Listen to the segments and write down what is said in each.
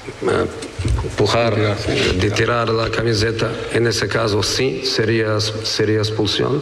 pujar, de tirar la camiseta. En ese caso sí, sería expulsión.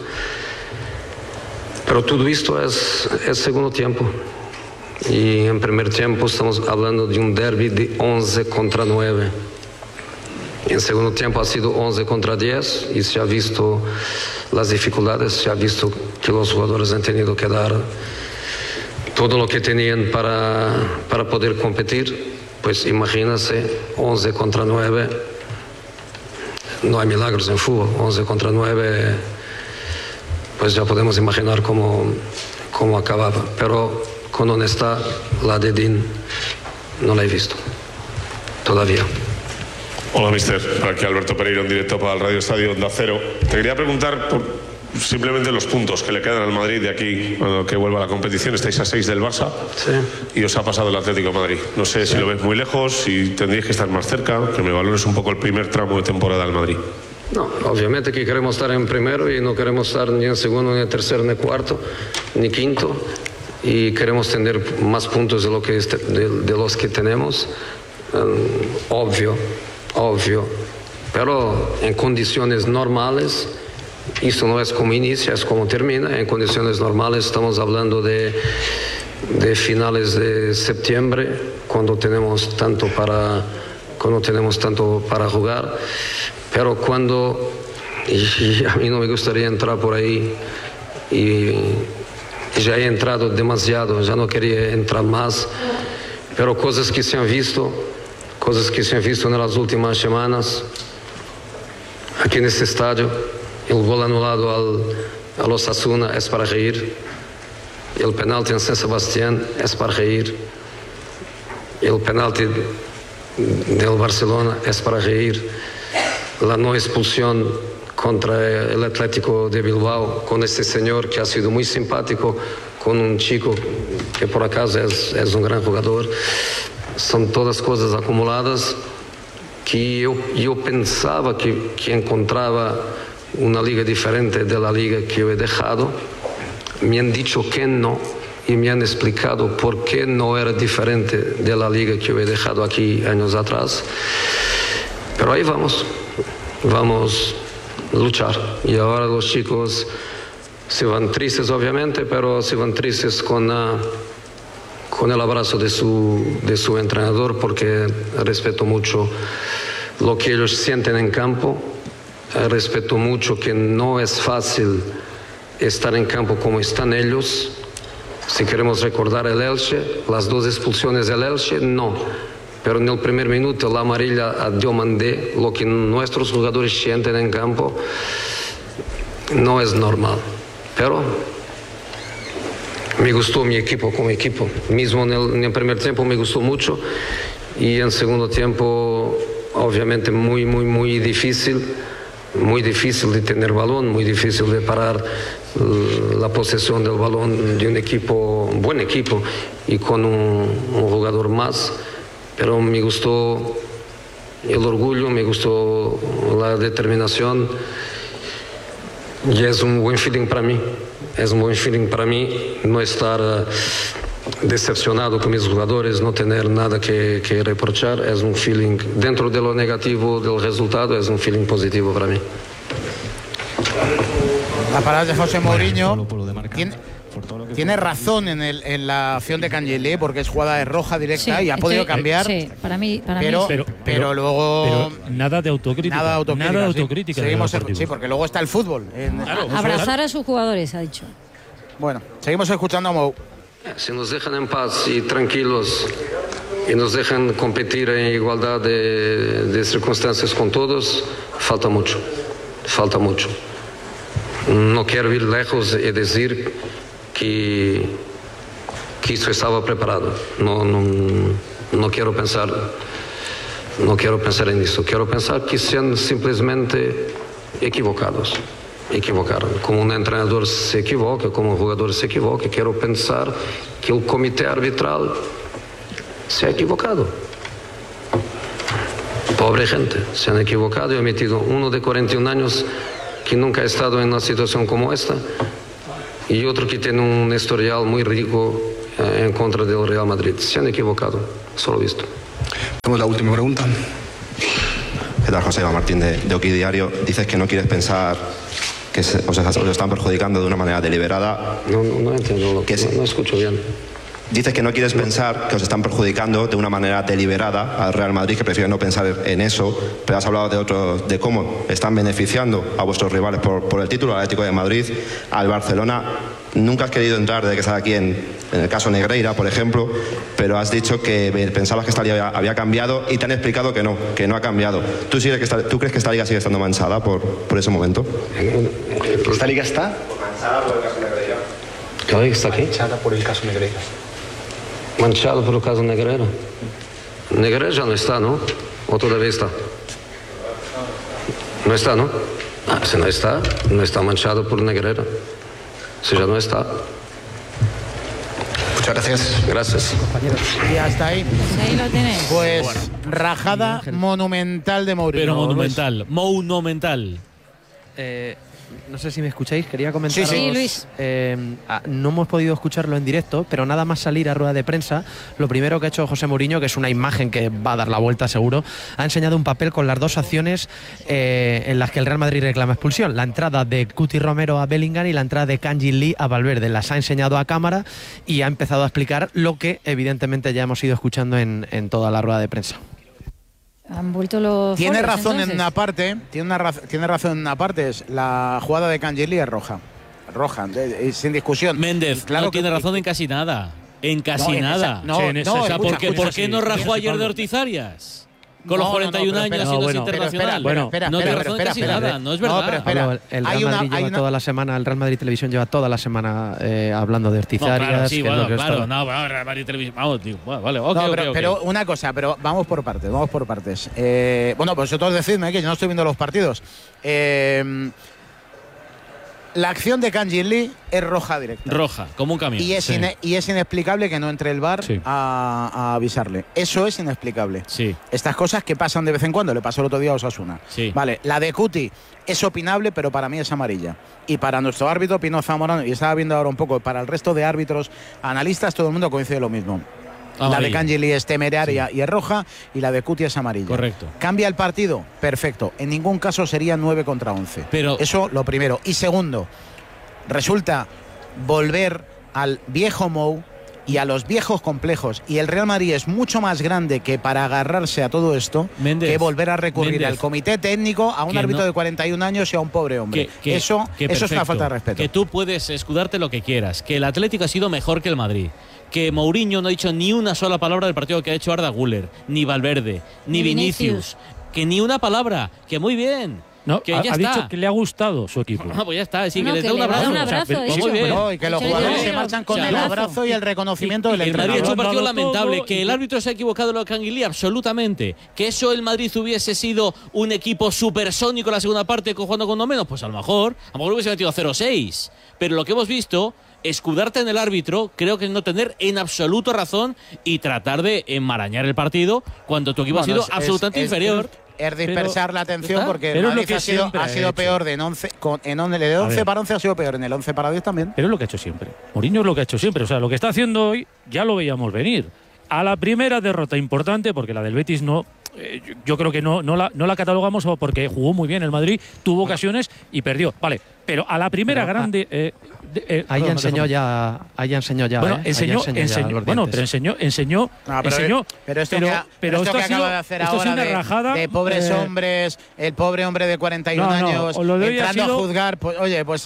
Pero todo esto es segundo tiempo. Y en primer tiempo estamos hablando de un derbi de 11 contra 9. En segundo tiempo ha sido 11 contra 10 y se ha visto las dificultades, se ha visto que los jugadores han tenido que dar todo lo que tenían para poder competir. Pues imagínense, 11 contra 9, no hay milagros en fútbol, 11 contra 9, pues ya podemos imaginar cómo acababa. Pero con honestidad, la de Dean no la he visto todavía. Hola, mister. Aquí Alberto Pereiro en directo para el Radio Estadio Onda Cero. Te quería preguntar por simplemente los puntos que le quedan al Madrid de aquí a que vuelva a la competición. Estáis a 6 del Barça, sí, y os ha pasado el Atlético de Madrid. No sé si lo ves muy lejos, si tendríais que estar más cerca, que me valores un poco el primer tramo de temporada al Madrid. No, obviamente que queremos estar en primero y no queremos estar ni en segundo, ni en tercero, ni cuarto, ni quinto. Y queremos tener más puntos de los que tenemos. Obvio. Pero en condiciones normales, esto no es como inicia, es como termina. En condiciones normales estamos hablando de finales de septiembre, cuando tenemos tanto para jugar. Pero y a mí no me gustaría entrar por ahí, y ya he entrado demasiado, ya no quería entrar más, pero cosas que se han visto en las últimas semanas, aquí en este estadio, el gol anulado al Osasuna es para reír, el penalti en San Sebastián es para reír, el penalti del Barcelona es para reír, la no expulsión contra el Atlético de Bilbao con este señor que ha sido muy simpático, con un chico que por acaso es un gran jugador. Son todas cosas acumuladas que yo pensaba que encontraba una liga diferente de la liga que yo he dejado. Me han dicho que no y me han explicado por qué no era diferente de la liga que yo he dejado aquí años atrás. Pero ahí vamos a luchar. Y ahora los chicos se van tristes, obviamente, pero se van tristes con el abrazo de su entrenador, porque respeto mucho lo que ellos sienten en campo, respeto mucho que no es fácil estar en campo como están ellos. Si queremos recordar el Elche, las 2 expulsiones del Elche, no, pero en el primer minuto la amarilla a Diomandé, lo que nuestros jugadores sienten en campo, no es normal. Pero me gustó mi equipo como equipo. Mismo en el primer tiempo me gustó mucho, y en segundo tiempo obviamente muy difícil de tener balón, muy difícil de parar la posesión del balón de un buen equipo y con un jugador más. Pero me gustó el orgullo, me gustó la determinación, y es un buen feeling para mí. Es un buen feeling para mí no estar decepcionado con mis jugadores, no tener nada que reprochar. Es un feeling, dentro de lo negativo del resultado, es un feeling positivo para mí. La palabra de José Mourinho tiene razón en la acción de Cangelé, porque es jugada de roja directa, sí, y ha podido cambiar. Sí, para mí. Pero luego nada de autocrítica. Nada de autocrítica. Sí, porque luego está el fútbol. Claro, abrazar a sus jugadores, ha dicho. Bueno, seguimos escuchando a Mou. Si nos dejan en paz y tranquilos y nos dejan competir en igualdad de circunstancias con todos, falta mucho. No quiero ir lejos y decir que esto estaba preparado. No quiero pensar en eso. Quiero pensar que sean simplemente equivocaron. Como un entrenador se equivoca, como un jugador se equivoca, quiero pensar que el comité arbitral se ha equivocado. Pobre gente, se han equivocado y han metido uno de 41 años que nunca ha estado en una situación como esta, y otro que tiene un historial muy rico en contra del Real Madrid. Se han equivocado, solo visto. hacemos la última pregunta. ¿Qué tal, José Martín de Oki Diario? Dices que no quieres pensar que os están perjudicando de una manera deliberada. No entiendo, no escucho bien. Dices que no quieres pensar que os están perjudicando de una manera deliberada al Real Madrid, que prefieres no pensar en eso, pero has hablado de cómo están beneficiando a vuestros rivales por el título, al Atlético de Madrid, al Barcelona. Nunca has querido entrar desde que estás aquí en el caso Negreira, por ejemplo, pero has dicho que pensabas que esta liga había cambiado y te han explicado que no ha cambiado. ¿Tú crees que esta liga sigue estando manchada por ese momento? ¿Esta liga está? Manchada por el caso Negreira. ¿La liga está aquí? Manchada por el caso Negreira. Manchado por el caso Negreira. Negreira ya no está, ¿no? ¿O todavía está? No está, ¿no? Si no está manchado por Negreira. Si ya no está. Muchas gracias. Gracias. Y hasta ahí. Pues ahí lo tenéis. Pues rajada monumental de Mourinho. Pero monumental. No sé si me escucháis, quería comentaros. Sí, Luis. No hemos podido escucharlo en directo, pero nada más salir a rueda de prensa, lo primero que ha hecho José Mourinho, que es una imagen que va a dar la vuelta seguro, ha enseñado un papel con las dos acciones en las que el Real Madrid reclama expulsión. La entrada de Cuti Romero a Bellingham y la entrada de Kang-in Lee a Valverde. Las ha enseñado a cámara y ha empezado a explicar lo que evidentemente ya hemos ido escuchando en toda la rueda de prensa. Han vuelto los Tiene foros, razón entonces. en una parte, tiene razón en una parte, es la jugada de Kang-in Lee es roja, sin discusión. Méndez, claro no tiene razón en casi nada. En casi nada. O sea, ¿por qué no rajó ayer de Ortiz Arias? Con los 41 años siendo internacional. No tiene razón en casi nada, no es verdad. No, pero espera, el Real Madrid lleva toda la semana, el Real Madrid Televisión lleva toda la semana hablando de Ortiz Arias. Real Madrid Televisión. Vamos, tío. Vale, pero una cosa, pero vamos por partes. Bueno, pues vosotros decidme que yo no estoy viendo los partidos. La acción de Kang-in Lee es roja directa. Roja, como un camión. Y es inexplicable que no entre el VAR a avisarle. Eso es inexplicable. Sí. Estas cosas que pasan de vez en cuando. Le pasó el otro día a Osasuna. Sí. Vale, la de Cuti es opinable, pero para mí es amarilla. Y para nuestro árbitro, Pino Zamorano, y estaba viendo ahora un poco, para el resto de árbitros, analistas, todo el mundo coincide lo mismo. Amarilla. La de Kang-in Lee es temeraria y es roja, y la de Cuti es amarilla. Correcto. ¿Cambia el partido? Perfecto. En ningún caso sería 9 contra 11. Pero eso lo primero. Y segundo, resulta volver al viejo Mou y a los viejos complejos, y el Real Madrid es mucho más grande que para agarrarse a todo esto, Méndez, que volver a recurrir al comité técnico, a un árbitro de 41 años y a un pobre hombre. Eso es una falta de respeto. Que tú puedes escudarte lo que quieras, que el Atlético ha sido mejor que el Madrid, que Mourinho no ha dicho ni una sola palabra del partido que ha hecho Arda Güler, ni Valverde, ni Vinicius, que ni una palabra, que muy bien. No, que ha ya dicho está. que le ha gustado su equipo. Ah, pues ya está, sí, No, que les que da un le va a abrazo. dar un abrazo, Pues muy bien. No, y que los jugadores se marchan con el abrazo y el reconocimiento del El Madrid ha hecho un entrenador. partido lamentable, que el árbitro se ha equivocado en lo de Kang-in Lee, absolutamente. Que eso el Madrid hubiese sido un equipo supersónico en la segunda parte jugando con uno menos, pues a lo mejor hubiese metido a 0-6. Pero lo que hemos visto, escudarte en el árbitro, creo que es no tener en absoluto razón y tratar de enmarañar el partido cuando tu equipo ha sido absolutamente inferior. Es dispersar la atención, porque pero el Madrid es lo que ha sido peor de 11 para 11 ha sido peor, en el 11 para 10 también. Pero es lo que ha hecho siempre. Mourinho es lo que ha hecho siempre. O sea, lo que está haciendo hoy ya lo veíamos venir. A la primera derrota importante, porque la del Betis no, yo creo que no la catalogamos porque jugó muy bien el Madrid, tuvo ocasiones y perdió. Vale, pero a la primera grande... Ahí enseñó ya. Bueno, enseñó. Bueno, pero enseñó. Pero esto que acaba de hacer ahora una rajada de pobres hombres, el pobre hombre de 41 años entrando a juzgar, pues oye, pues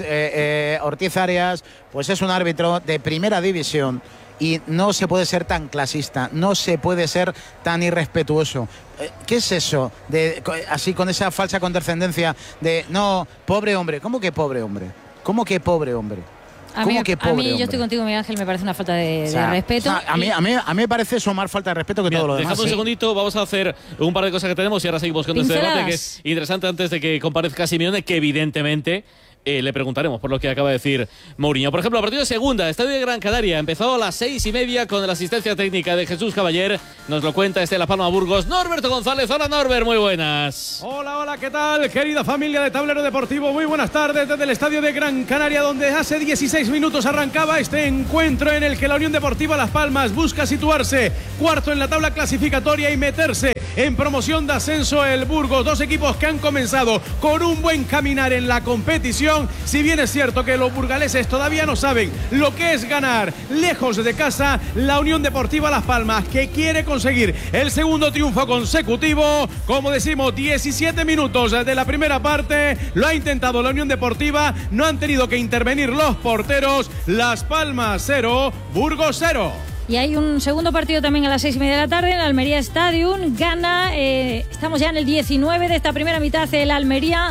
Ortiz Arias, pues es un árbitro de primera división. Y no se puede ser tan clasista, no se puede ser tan irrespetuoso. ¿Qué es eso? Así con esa falsa condescendencia de no, pobre hombre. ¿Cómo que pobre hombre? ¿Cómo que pobre hombre? A mí, yo estoy contigo, Miguel Ángel, me parece una falta de respeto. A mí me parece eso más falta de respeto que todo lo demás. Dejamos un segundito, vamos a hacer un par de cosas que tenemos y ahora seguimos con este debate que es interesante antes de que comparezca Simeone, que evidentemente le preguntaremos por lo que acaba de decir Mourinho. Por ejemplo, el partido de segunda, Estadio de Gran Canaria, empezó a las 6:30 con la asistencia técnica de Jesús Caballer. Nos lo cuenta desde La Palma, Burgos, Norberto González. Hola, Norbert, muy buenas. Hola, hola, ¿qué tal? Querida familia de Tablero Deportivo, muy buenas tardes desde el Estadio de Gran Canaria, donde hace 16 minutos arrancaba este encuentro en el que la Unión Deportiva Las Palmas busca situarse cuarto en la tabla clasificatoria y meterse en promoción de ascenso el Burgos. Dos equipos que han comenzado con un buen caminar en la competición. Si bien es cierto que los burgaleses todavía no saben lo que es ganar lejos de casa, la Unión Deportiva Las Palmas, que quiere conseguir el segundo triunfo consecutivo, como decimos, 17 minutos de la primera parte, lo ha intentado la Unión Deportiva, no han tenido que intervenir los porteros. Las Palmas 0, Burgos 0. Y hay un segundo partido también a las 6:30 de la tarde en el Almería Stadium. Gana, estamos ya en el 19 de esta primera mitad, el Almería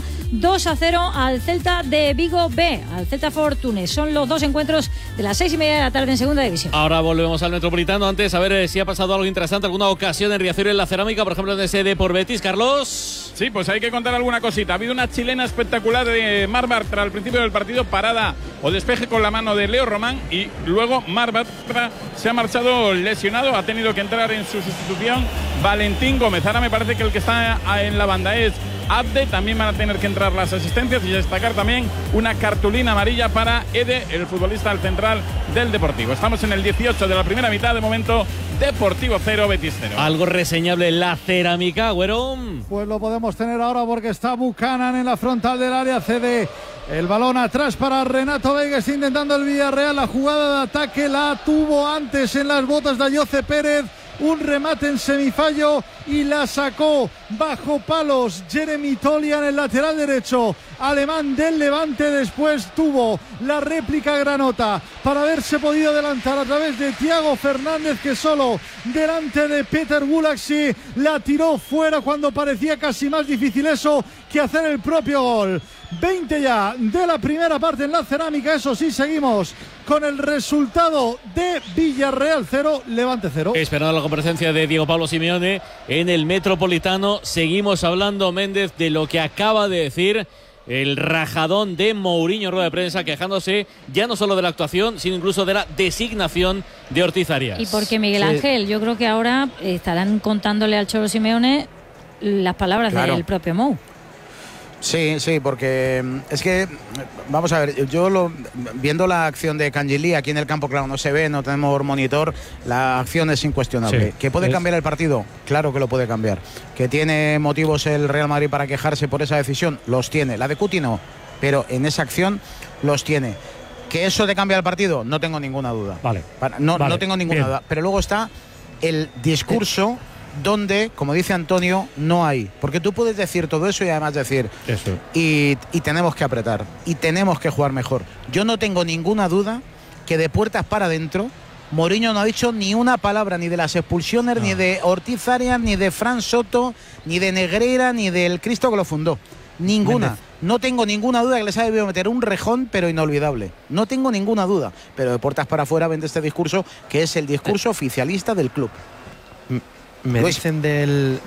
2-0 al Celta de Vigo B, al Celta Fortune. Son los dos encuentros de las 6:30 de la tarde en segunda división. Ahora volvemos al Metropolitano. Antes, a ver si ha pasado algo interesante, alguna ocasión en Riachuelo en la Cerámica, por ejemplo en ese de por Betis, Carlos. Sí, pues hay que contar alguna cosita. Ha habido una chilena espectacular de Marc Bartra al principio del partido, parada o despeje con la mano de Leo Román, y luego Marc Bartra se ha marchado lesionado, ha tenido que entrar en su sustitución Valentín Gómez. Ahora me parece que el que está en la banda es Abde. También van a tener que entrar las asistencias y destacar también una cartulina amarilla para Ede, el futbolista al central del Deportivo. Estamos en el 18 de la primera mitad. De momento, Deportivo 0, Betis 0. Algo reseñable en la Cerámica, Güero. Pues lo podemos tener ahora porque está Buchanan en la frontal del área. Cede el balón atrás para Renato Veiga. Está intentando el Villarreal. La jugada de ataque la tuvo antes en las botas de Ayoce Pérez. Un remate en semifallo y la sacó bajo palos Jeremy Tolian, el lateral derecho alemán del Levante. Después tuvo la réplica granota para haberse podido adelantar a través de Thiago Fernández, que solo delante de Peter Gulaxi la tiró fuera cuando parecía casi más difícil eso que hacer el propio gol. 20 ya de la primera parte en la Cerámica. Eso sí, seguimos con el resultado de Villarreal 0, Levante 0. Esperando la comparecencia de Diego Pablo Simeone en el Metropolitano. Seguimos hablando, Méndez, de lo que acaba de decir el rajadón de Mourinho en rueda de prensa, quejándose ya no solo de la actuación, sino incluso de la designación de Ortiz Arias. Y porque Miguel Ángel, yo creo que ahora estarán contándole al Cholo Simeone las palabras del propio Mou. Sí, porque es que, vamos a ver, viendo la acción de Cangelí aquí en el campo, claro, no se ve, no tenemos monitor, la acción es incuestionable. Sí, ¿Que puede cambiar el partido? Claro que lo puede cambiar. ¿Que tiene motivos el Real Madrid para quejarse por esa decisión? Los tiene. La de Cuti no, pero en esa acción los tiene. ¿Que eso de cambiar el partido? No tengo ninguna duda. No tengo ninguna duda. Pero luego está el discurso donde, como dice Antonio, no hay. Porque tú puedes decir todo eso y además decir eso. Y tenemos que apretar y tenemos que jugar mejor. Yo no tengo ninguna duda que de puertas para adentro Mourinho no ha dicho ni una palabra ni de las expulsiones, ni de Ortiz Arias, ni de Fran Soto, ni de Negreira, ni del Cristo que lo fundó. Ninguna. Méndez. No tengo ninguna duda que les ha debido meter un rejón, pero inolvidable. No tengo ninguna duda. Pero de puertas para afuera vende este discurso, que es el discurso oficialista del club. Me dicen del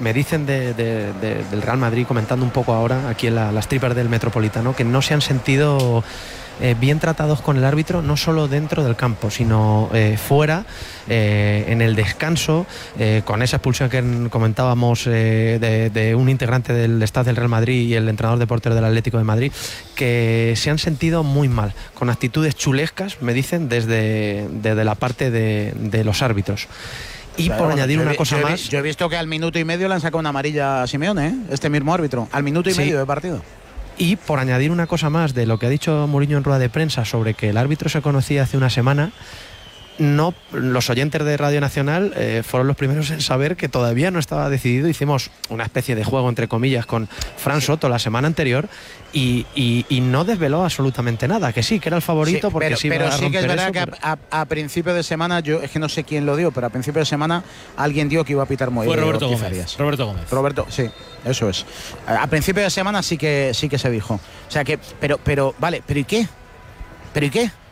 Real Madrid, comentando un poco ahora aquí en las tripas del Metropolitano, que no se han sentido bien tratados con el árbitro, no solo dentro del campo, sino fuera, en el descanso, con esa expulsión que comentábamos de un integrante del staff del Real Madrid y el entrenador de portero del Atlético de Madrid, que se han sentido muy mal, con actitudes chulescas, me dicen, desde la parte de los árbitros. Y claro, por añadir una cosa más... Yo he visto que al minuto y medio le han sacado una amarilla a Simeone, este mismo árbitro, al minuto y medio de partido. Y por añadir una cosa más de lo que ha dicho Mourinho en rueda de prensa sobre que el árbitro se conocía hace una semana, no, los oyentes de Radio Nacional fueron los primeros en saber que todavía no estaba decidido. Hicimos una especie de juego, entre comillas, con Fran Soto la semana anterior y no desveló absolutamente nada, que sí, que era el favorito, sí, porque pero sí que es verdad que a principio de semana, yo es que no sé quién lo dio, pero a principio de semana alguien dio que iba a pitar muy bien. Fue Roberto Gómez. Roberto, sí, eso es. A principio de semana sí que se dijo. O sea que, pero vale, ¿pero y qué? ¿Pero y qué?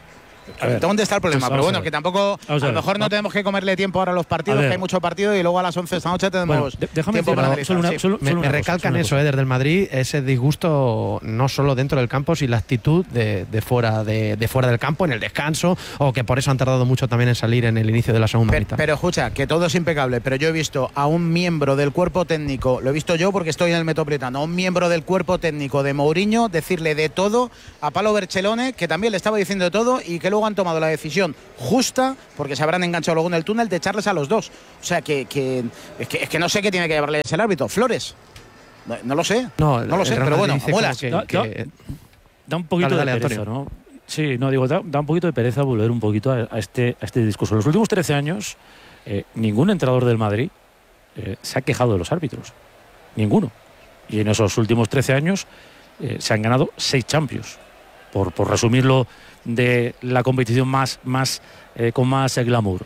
¿Dónde está el problema? Pero bueno, que tampoco, a lo mejor no tenemos que comerle tiempo ahora a los partidos, que hay mucho partido y luego a las 11 esta noche tenemos tiempo para analizar. Me recalcan eso, desde el Madrid, ese disgusto no solo dentro del campo, sino la actitud de fuera del campo, en el descanso, o que por eso han tardado mucho también en salir en el inicio de la segunda mitad. Pero escucha, que todo es impecable, pero yo he visto a un miembro del cuerpo técnico, lo he visto yo porque estoy en el Metropolitano, a un miembro del cuerpo técnico de Mourinho decirle de todo a Paolo Berchelone, que también le estaba diciendo de todo y que luego han tomado la decisión justa, porque se habrán enganchado luego en el túnel, de echarles a los dos. O sea, es que no sé qué tiene que llevarles el árbitro. ¿Flores? No lo sé. No lo sé, pero bueno, abuelas. Da un poquito de pereza, ¿no? Sí, no, digo, da un poquito de pereza volver un poquito a este discurso. En los últimos 13 años, ningún entrenador del Madrid se ha quejado de los árbitros. Ninguno. Y en esos últimos 13 años se han ganado 6 Champions. Por resumirlo, de la competición con más glamour.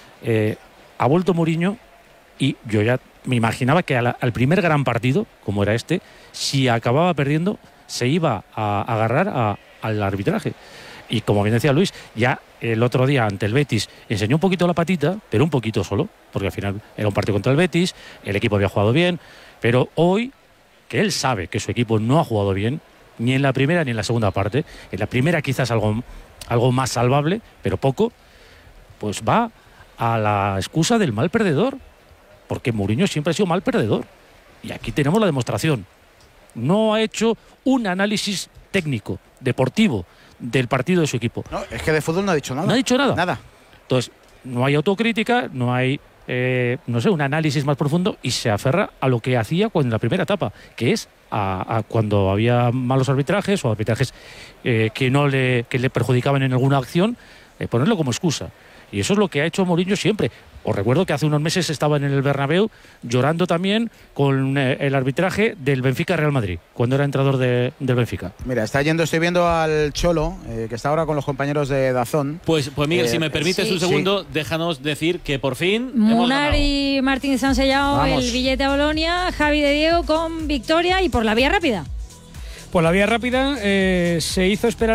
Ha vuelto Mourinho y yo ya me imaginaba que al primer gran partido, como era este, si acababa perdiendo, se iba a agarrar al arbitraje. Y como bien decía Luis, ya el otro día ante el Betis enseñó un poquito la patita, pero un poquito solo, porque al final era un partido contra el Betis, el equipo había jugado bien, pero hoy, que él sabe que su equipo no ha jugado bien, ni en la primera ni en la segunda parte, en la primera quizás algo más salvable, pero poco, pues va a la excusa del mal perdedor, porque Mourinho siempre ha sido mal perdedor, y aquí tenemos la demostración. No ha hecho un análisis técnico, deportivo, del partido de su equipo. No, es que de fútbol no ha dicho nada. No ha dicho nada. Nada. Entonces, no hay autocrítica, no hay un análisis más profundo, y se aferra a lo que hacía en la primera etapa, que es a cuando había malos arbitrajes o arbitrajes que le perjudicaban en alguna acción, ponerlo como excusa. Y eso es lo que ha hecho Mourinho siempre. Os recuerdo que hace unos meses estaba en el Bernabéu llorando también con el arbitraje del Benfica-Real Madrid, cuando era entrenador del Benfica. Mira, estoy viendo al Cholo, que está ahora con los compañeros de Dazón. Pues Miguel, si me permites un segundo, déjanos decir que por fin Munar y Martínez han sellado el billete a Bolonia, Javi de Diego con victoria y por la vía rápida. Por la vía rápida se hizo esperar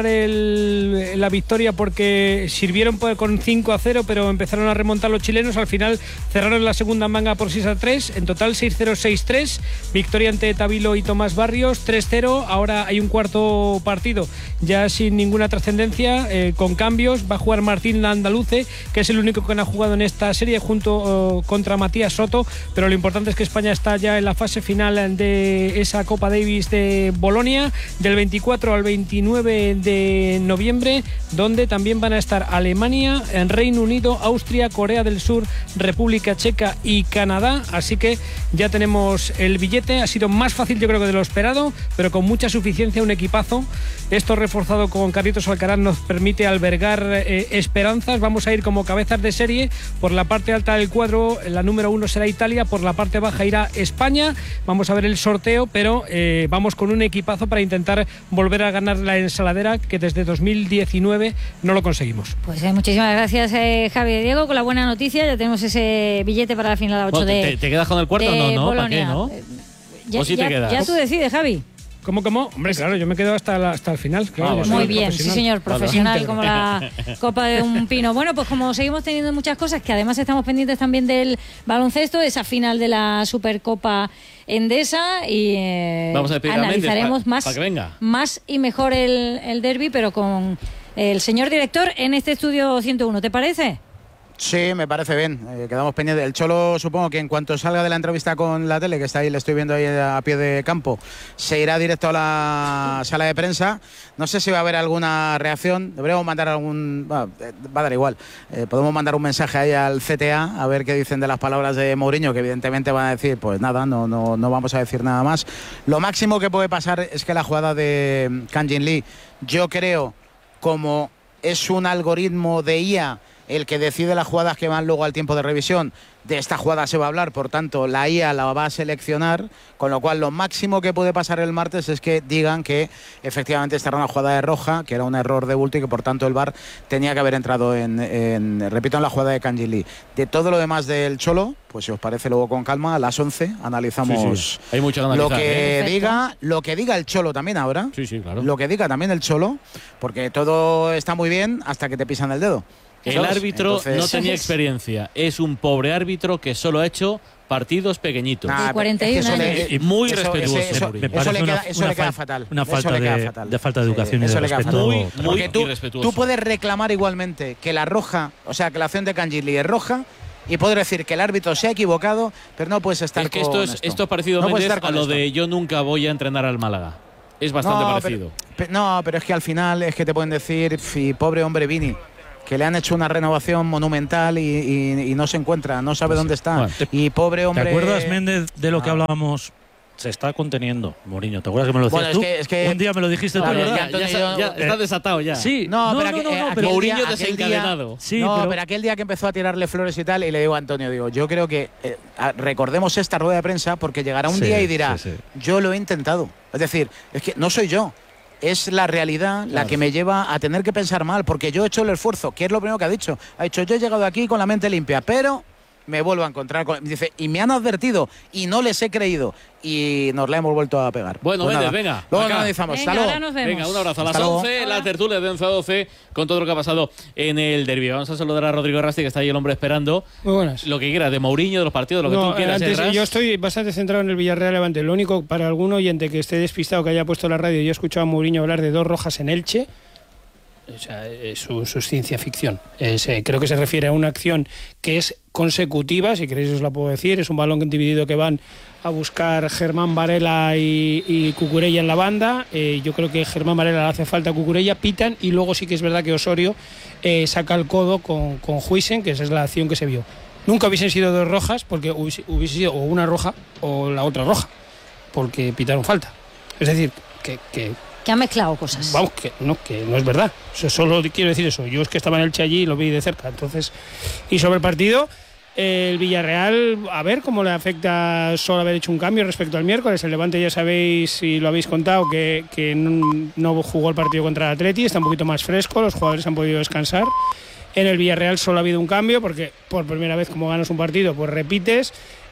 la victoria porque sirvieron con 5-0, pero empezaron a remontar los chilenos. Al final cerraron la segunda manga por 6-3, en total 6-0, 6-3. Victoria ante Tavilo y Tomás Barrios, 3-0. Ahora hay un cuarto partido ya sin ninguna trascendencia, con cambios. Va a jugar Martín Landaluce, que es el único que no ha jugado en esta serie, junto contra Matías Soto. Pero lo importante es que España está ya en la fase final de esa Copa Davis de Bolonia, del 24 al 29 de noviembre, donde también van a estar Alemania, Reino Unido, Austria, Corea del Sur, República Checa y Canadá. Así que ya tenemos el billete. Ha sido más fácil, yo creo, que de lo esperado, pero con mucha suficiencia, un equipazo. Esto reforzado con Carlitos Alcaraz nos permite albergar esperanzas. Vamos a ir como cabezas de serie. Por la parte alta del cuadro, la número 1 será Italia, por la parte baja irá España. Vamos a ver el sorteo, pero vamos con un equipazo para intentar volver a ganar la ensaladera, que desde 2019 no lo conseguimos. Pues muchísimas gracias, Javi y Diego, con la buena noticia. Ya tenemos ese billete para la final 8 ¿Te quedas con el cuarto? No, ¿para qué, no? ¿O sí te quedas? Ya tú decides, Javi. ¿Cómo? Hombre, claro, yo me quedo hasta el final. Claro, muy bien, sí señor, profesional como la copa de un pino. Bueno, pues como seguimos teniendo muchas cosas, que además estamos pendientes también del baloncesto, esa final de la Supercopa Endesa, y vamos a analizaremos para que venga. más y mejor el derbi, pero con el señor director en este estudio 101, ¿te parece? Sí, me parece bien. Quedamos pendientes. El Cholo, supongo que en cuanto salga de la entrevista con la tele, que está ahí, le estoy viendo ahí a pie de campo, se irá directo a la sala de prensa. No sé si va a haber alguna reacción. Deberíamos mandar algún... va a dar igual. Podemos mandar un mensaje ahí al CTA a ver qué dicen de las palabras de Mourinho, que evidentemente van a decir, pues nada, no vamos a decir nada más. Lo máximo que puede pasar es que la jugada de Kang Jin Lee, yo creo, como es un algoritmo de IA el que decide las jugadas que van luego al tiempo de revisión. De esta jugada se va a hablar, por tanto la IA la va a seleccionar, con lo cual lo máximo que puede pasar el martes es que digan que efectivamente esta era una jugada de roja, que era un error de bulto y que por tanto el VAR tenía que haber entrado en la jugada de Kangin Lee. De todo lo demás del Cholo, pues si os parece luego con calma, a las 11 analizamos Hay mucho que analizar, lo que diga el Cholo también ahora. Sí, claro. Lo que diga también el Cholo, porque todo está muy bien hasta que te pisan el dedo. El árbitro no tenía experiencia. Es un pobre árbitro que solo ha hecho partidos pequeñitos. De 41 años. Y muy respetuoso. Eso le queda fatal. Una falta de falta de educación y de respeto. Muy irrespetuoso. Tú puedes reclamar igualmente que la roja, o sea, que la acción de Kangin Lee es roja, y poder decir que el árbitro se ha equivocado, pero no puedes estar con esto. Esto es parecido a lo de yo nunca voy a entrenar al Málaga. Es bastante parecido. Pero es que al final es que te pueden decir, pobre hombre Vini, que le han hecho una renovación monumental y no se encuentra, no sabe dónde está. Bueno, y pobre hombre... ¿Te acuerdas, Méndez, de lo que hablábamos? Se está conteniendo, Mourinho. ¿Te acuerdas que me lo decías tú? Es que un día me lo dijiste tú, ¿verdad? Ya está desatado ya. Sí. Pero Mourinho desencadenado. Pero aquel día que empezó a tirarle flores y tal, y le digo a Antonio, yo creo que recordemos esta rueda de prensa porque llegará un día y dirá, yo lo he intentado. Es decir, es que no soy yo. Es la realidad la que me lleva a tener que pensar mal, porque yo he hecho el esfuerzo, que es lo primero que ha dicho. Ha dicho, yo he llegado aquí con la mente limpia, pero me vuelvo a encontrar con... Dice, y me han advertido y no les he creído y nos la hemos vuelto a pegar. Bueno, pues Méndez, venga. Luego analizamos. Venga, un abrazo. A las 11, la tertulia de 11 a 12 con todo lo que ha pasado en el derbi. Vamos a saludar a Rodrigo Rasti, que está ahí el hombre esperando. Muy buenas. Lo que quieras, de Mourinho, de los partidos, lo que tú quieras. Yo estoy bastante centrado en el Villarreal Levante. Lo único, para algún oyente que esté despistado, que haya puesto la radio, yo he escuchado a Mourinho hablar de 2 rojas en Elche. O sea, eso es ciencia ficción. Creo que se refiere a una acción que es consecutiva, si queréis os la puedo decir. Es un balón dividido que van a buscar Germán Varela y Cucurella en la banda. Yo creo que Germán Varela le hace falta a Cucurella, pitan, y luego sí que es verdad que Osorio saca el codo con Huijsen, que esa es la acción que se vio. Nunca hubiesen sido 2 rojas, porque hubiese sido o una roja o la otra roja, porque pitaron falta. Es decir, que ha mezclado cosas. Vamos, que no es verdad. Solo quiero decir eso. Yo es que estaba en Elche allí y lo vi de cerca. Entonces, y sobre el partido, el Villarreal, a ver cómo le afecta solo haber hecho un cambio respecto al miércoles. El Levante, ya sabéis y lo habéis contado, que no jugó el partido contra el Atleti, está un poquito más fresco, los jugadores han podido descansar. En el Villarreal solo ha habido un cambio, porque por primera vez, como ganas un partido, pues repites.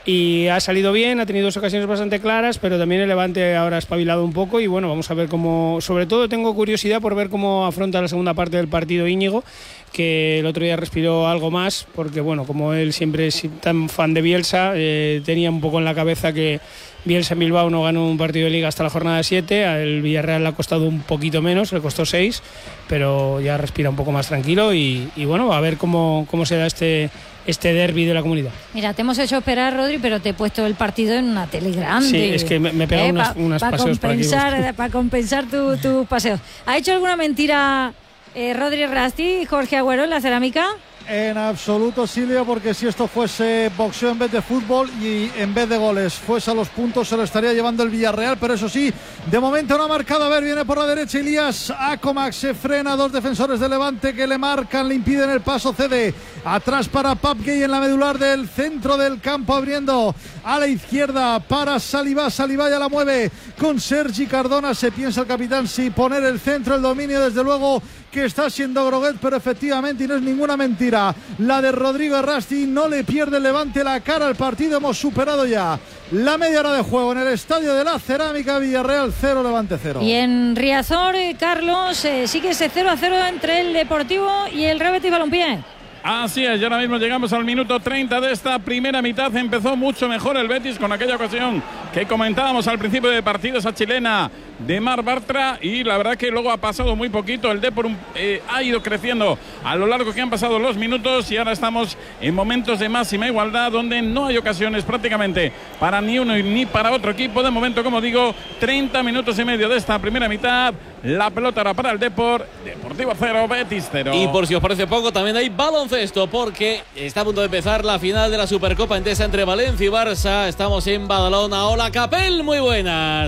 Y ha salido bien, ha tenido 2 ocasiones bastante claras, pero también el Levante ahora ha espabilado un poco y bueno, vamos a ver cómo... Sobre todo tengo curiosidad por ver cómo afronta la segunda parte del partido Íñigo, que el otro día respiró algo más, porque bueno, como él siempre es tan fan de Bielsa, tenía un poco en la cabeza que Bielsa en Bilbao no ganó un partido de Liga hasta la jornada 7, al Villarreal le ha costado un poquito menos, le costó 6, pero ya respira un poco más tranquilo y bueno, a ver cómo se da este derbi de la Comunidad. Mira, te hemos hecho esperar, Rodri, pero te he puesto el partido en una tele grande. Sí, es que me he pegado unas paseos para compensar tus paseos. ¿Ha hecho alguna mentira Rodri Rasti, Jorge Agüero, en la cerámica? En absoluto, Silvia, porque si esto fuese boxeo en vez de fútbol y en vez de goles fuese a los puntos, se lo estaría llevando el Villarreal, pero eso sí, de momento no ha marcado. A ver, viene por la derecha Elías Acomac, se frena, 2 defensores de Levante que le marcan, le impiden el paso, cede atrás para Papgay en la medular del centro del campo, abriendo a la izquierda para Salivá ya la mueve con Sergi Cardona, se piensa el capitán si poner el centro, el dominio desde luego que está siendo Groguet, pero efectivamente, y no es ninguna mentira, la de Rodrigo Rasti, no le pierde el Levante la cara al partido. Hemos superado ya la media hora de juego en el estadio de la Cerámica. Villarreal 0, Levante 0. Y en Riazor, Carlos, sigue ese 0-0 entre el Deportivo y el Real Betis Balompié. Así es, y ahora mismo llegamos al minuto 30 de esta primera mitad. Empezó mucho mejor el Betis con aquella ocasión que comentábamos al principio de partido, esa chilena de Marc Bartra, y la verdad que luego ha pasado muy poquito. El Depor ha ido creciendo a lo largo que han pasado los minutos y ahora estamos en momentos de máxima igualdad donde no hay ocasiones prácticamente para ni uno ni para otro equipo. De momento, como digo, 30 minutos y medio de esta primera mitad. La pelota era para el Depor. Deportivo 0, Betis 0. Y por si os parece poco, también hay baloncesto, porque está a punto de empezar la final de la Supercopa Endesa entre Valencia y Barça. Estamos en Badalona. Hola, Capel, muy buenas.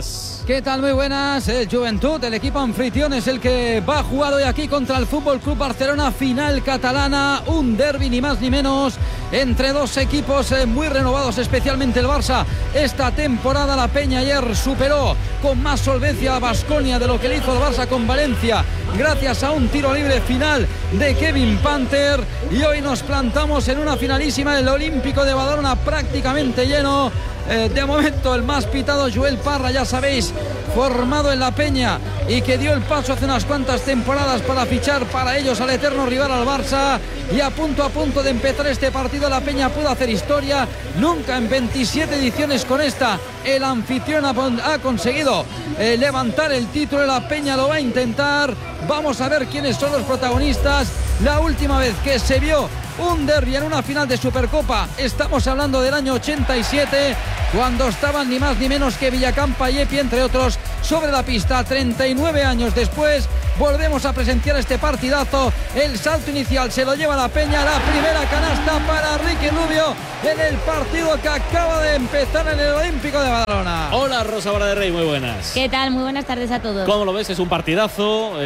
¿qué tal? Muy buenas. El Joventut, el equipo anfitrión, es el que va a jugar hoy aquí contra el Fútbol Club Barcelona, final catalana, un derbi ni más ni menos entre dos equipos muy renovados, especialmente el Barça. Esta temporada la Peña ayer superó con más solvencia a Baskonia de lo que le hizo el Barça con Valencia, gracias a un tiro libre final de Kevin Panther, y hoy nos plantamos en una finalísima del Olímpico de Badalona prácticamente lleno. De momento el más pitado, Joel Parra, ya sabéis, formado en la Peña y que dio el paso hace unas cuantas temporadas para fichar para ellos al eterno rival, al Barça, y a punto de empezar este partido la Peña pudo hacer historia. Nunca en 27 ediciones con esta el anfitrión ha conseguido levantar el título. La Peña lo va a intentar. Vamos a ver quiénes son los protagonistas. La última vez que se vio un derbi en una final de Supercopa, estamos hablando del año 87, cuando estaban ni más ni menos que Villacampa y Epi, entre otros, sobre la pista. 39 años después volvemos a presenciar este partidazo. El salto inicial se lo lleva la Peña, la primera canasta para Ricky Rubio en el partido que acaba de empezar en el Olímpico de Badalona. Hola, Rosa Vara de Rey, muy buenas. ¿Qué tal? Muy buenas tardes a todos. ¿Cómo lo ves? Es un partidazo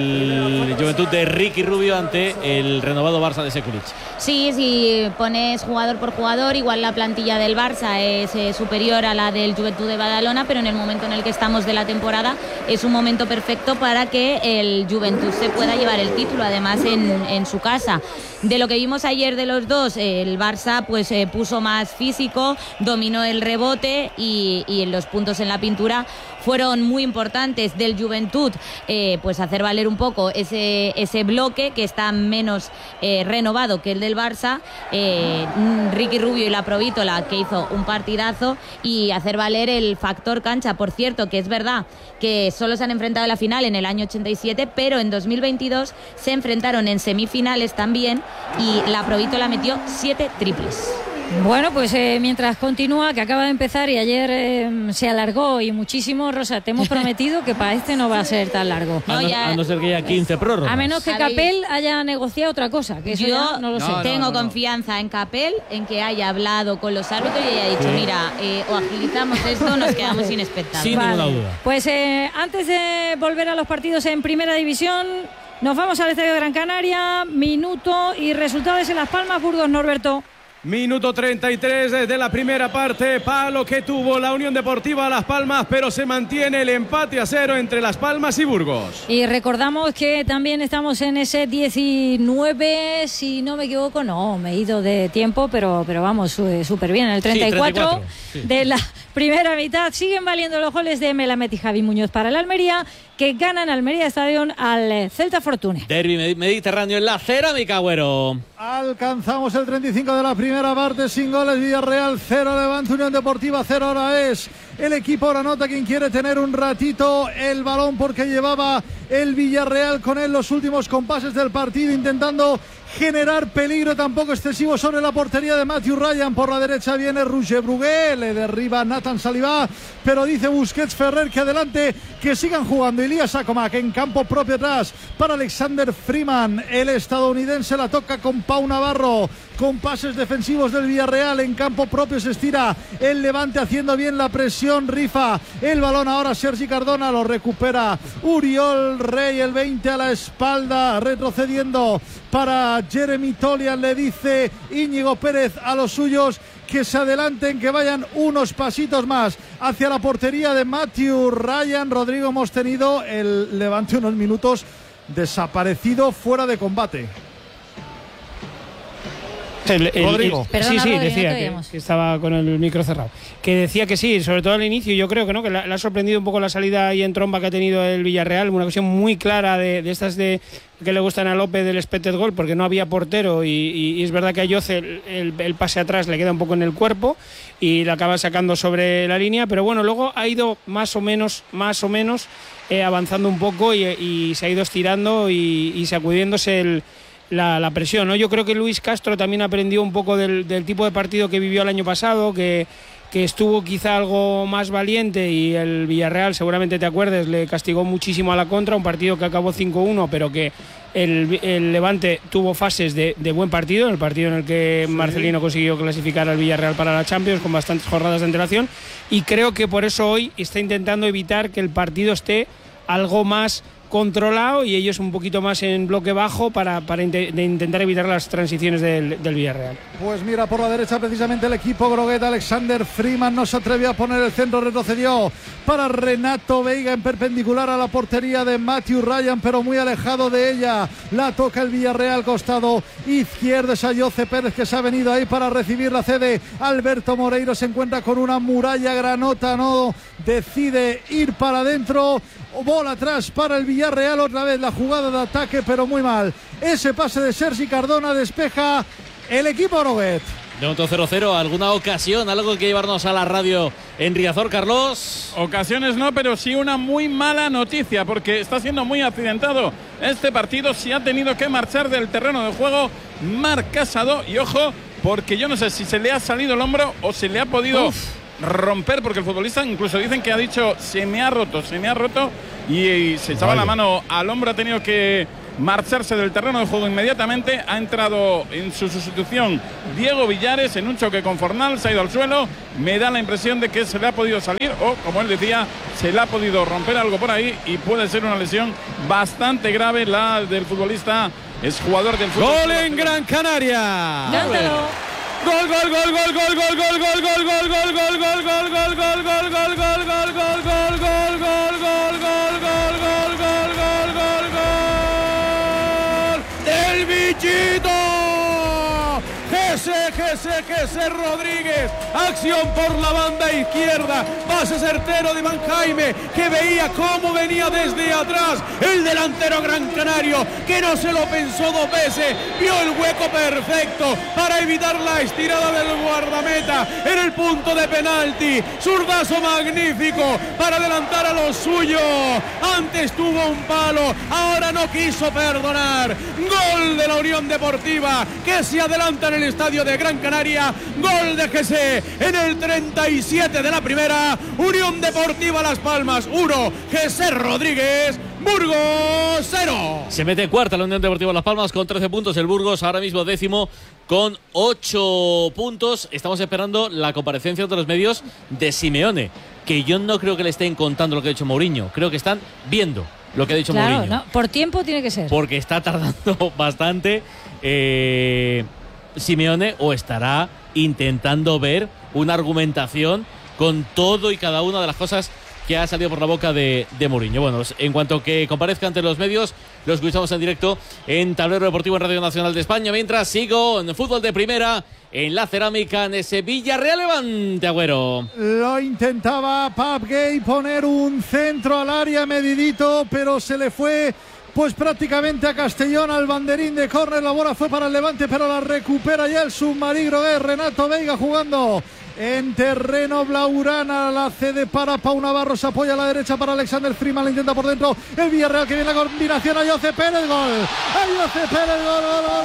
el Joventut de Ricky Rubio ante el renovado Barça de Sekulic. Sí, si pones jugador por jugador, igual la plantilla del Barça es superior a la del Joventut de Badalona, pero en el momento en el que estamos de la temporada es un momento perfecto para que el Joventut se pueda llevar el título, además en su casa. De lo que vimos ayer de los dos, el Barça pues puso más físico, dominó el rebote y los puntos en la pintura fueron muy importantes del Joventut, pues hacer valer un poco ese bloque que está menos renovado que el del Barça. Ricky Rubio y la Provítola, que hizo un partidazo, y hacer valer el factor cancha. Por cierto, que es verdad que solo se han enfrentado en la final en el año 87, pero en 2022 se enfrentaron en semifinales también y la Provítola metió 7 triples. Bueno, pues mientras continúa, que acaba de empezar y ayer se alargó y muchísimo, Rosa, te hemos prometido que para este no va a ser tan largo. A no ser que haya 15 prórrogas. A menos que Capel haya negociado otra cosa, que eso yo no lo sé. Tengo confianza en Capel, en que haya hablado con los árbitros y haya dicho, mira, o agilizamos esto o nos quedamos sin espectáculo. Sin ninguna duda. Pues antes de volver a los partidos en Primera División, nos vamos al Estadio de Gran Canaria. Minuto y resultados en Las Palmas, Burgos, Norberto. Minuto 33 desde la primera parte, palo que tuvo la Unión Deportiva Las Palmas, pero se mantiene el empate a 0 entre Las Palmas y Burgos. Y recordamos que también estamos en ese 19, si no me equivoco, no, me he ido de tiempo, pero vamos, súper bien, el 34, sí. De la primera mitad. Siguen valiendo los goles de Melamed y Javi Muñoz para el Almería, que ganan Almería Stadium al Celta Fortune. Derbi mediterráneo en la cerámica, Agüero. Alcanzamos el 35 de la primera parte, sin goles. Villarreal 0, Levante, Unión Deportiva 0. Ahora es el equipo Granota quien quiere tener un ratito el balón, porque llevaba el Villarreal con él los últimos compases del partido, intentando generar peligro tampoco excesivo sobre la portería de Matthew Ryan. Por la derecha viene Roger Brugué, le derriba Nathan Salivá, pero dice Busquets Ferrer que adelante, que sigan jugando. Ilías Akomak en campo propio atrás para Alexander Freeman, el estadounidense la toca con Pau Navarro, con pases defensivos del Villarreal. En campo propio se estira el Levante haciendo bien la presión, rifa el balón ahora Sergi Cardona, lo recupera Uriol Rey, el 20 a la espalda, retrocediendo para Jeremy Tolian. Le dice Íñigo Pérez a los suyos que se adelanten, que vayan unos pasitos más hacia la portería de Matthew Ryan. Rodrigo, hemos tenido el Levante unos minutos desaparecido, fuera de combate. Rodrigo. Perdona, sí, Rodrigo, decía que estaba con el micro cerrado. Que decía que sí, sobre todo al inicio, yo creo que no, que le ha sorprendido un poco la salida ahí en tromba que ha tenido el Villarreal, una ocasión muy clara de estas de que le gustan a López del expected goal, porque no había portero y es verdad que a Yoce el pase atrás le queda un poco en el cuerpo y la acaba sacando sobre la línea, pero bueno, luego ha ido más o menos avanzando un poco y se ha ido estirando y sacudiéndose la presión, ¿no? Yo creo que Luis Castro también aprendió un poco del tipo de partido que vivió el año pasado, que estuvo quizá algo más valiente, y el Villarreal, seguramente te acuerdes, le castigó muchísimo a la contra, un partido que acabó 5-1, pero que El Levante tuvo fases de buen partido, el partido en el que Marcelino consiguió clasificar al Villarreal para la Champions con bastantes jornadas de antelación, y creo que por eso hoy está intentando evitar que el partido esté algo más controlado y ellos un poquito más en bloque bajo para intentar evitar las transiciones del Villarreal. Pues mira, por la derecha precisamente el equipo groguet. Alexander Freeman no se atrevió a poner el centro, retrocedió para Renato Veiga en perpendicular a la portería de Matthew Ryan, pero muy alejado de ella. La toca el Villarreal, costado izquierdo, es a Jose Pérez que se ha venido ahí para recibir, la cede Alberto Moreiro, se encuentra con una muralla granota, no decide ir para adentro. Bola atrás para el Villarreal, otra vez la jugada de ataque, pero muy mal. Ese pase de Sergi Cardona, despeja el equipo groguet. De un 0-0, ¿alguna ocasión, algo que llevarnos a la radio en Riazor, Carlos? Ocasiones no, pero sí una muy mala noticia, porque está siendo muy accidentado este partido. Se ha tenido que marchar del terreno de juego Marc Casado, y ojo, porque yo no sé si se le ha salido el hombro o se le ha podido romper, porque el futbolista incluso dicen que ha dicho se me ha roto, y se echaba la mano al hombro. Ha tenido que marcharse del terreno de juego inmediatamente. Ha entrado en su sustitución Diego Villares en un choque con Fornal, se ha ido al suelo. Me da la impresión de que se le ha podido salir, o como él decía, se le ha podido romper algo por ahí, y puede ser una lesión bastante grave la del futbolista. Es jugador del fútbol. Gol en Gran Canaria. Cántalo. Gol, gol, gol, gol, gol, gol, gol, gol, gol, gol, gol, gol, gol, gol, gol, gol, gol, gol, gol, gol del bichito. Jesse Rodríguez, acción por la banda izquierda, pase certero de Iván Jaime, que veía cómo venía desde atrás el delantero gran canario, que no se lo pensó dos veces, vio el hueco perfecto para evitar la estirada del guardameta en el punto de penalti. Zurdazo magnífico para adelantar a los suyos, antes tuvo un palo, ahora no quiso perdonar. Gol de la Unión Deportiva, que se adelanta en el estadio de Gran Canaria. Gol de Jesse en el 37 de la primera. Unión Deportiva Las Palmas 1, Jesse Rodríguez, Burgos 0. Se mete cuarta la Unión Deportiva Las Palmas con 13 puntos. El Burgos ahora mismo décimo con 8 puntos. Estamos esperando la comparecencia de los medios de Simeone, que yo no creo que le estén contando lo que ha dicho Mourinho. Creo que están viendo lo que ha dicho Mourinho. No, por tiempo tiene que ser. Porque está tardando bastante. Simeone, o estará intentando ver una argumentación con todo y cada una de las cosas que ha salido por la boca de Mourinho. Bueno, en cuanto que comparezca ante los medios, lo escuchamos en directo en Tablero Deportivo en Radio Nacional de España. Mientras sigo en fútbol de primera, en la Cerámica, en ese Villarreal Levante, Agüero. Lo intentaba Pape Gay poner un centro al área medidito, pero se le fue pues prácticamente a Castellón, al banderín de córner. La bola fue para el Levante, pero la recupera ya el submarino de Renato Veiga, jugando en terreno blaugrana. La cede para Pau Navarro, se apoya a la derecha para Alexander Freeman, la intenta por dentro el Villarreal, que viene la combinación a Jose Pérez, gol. A Jose Pérez, gol.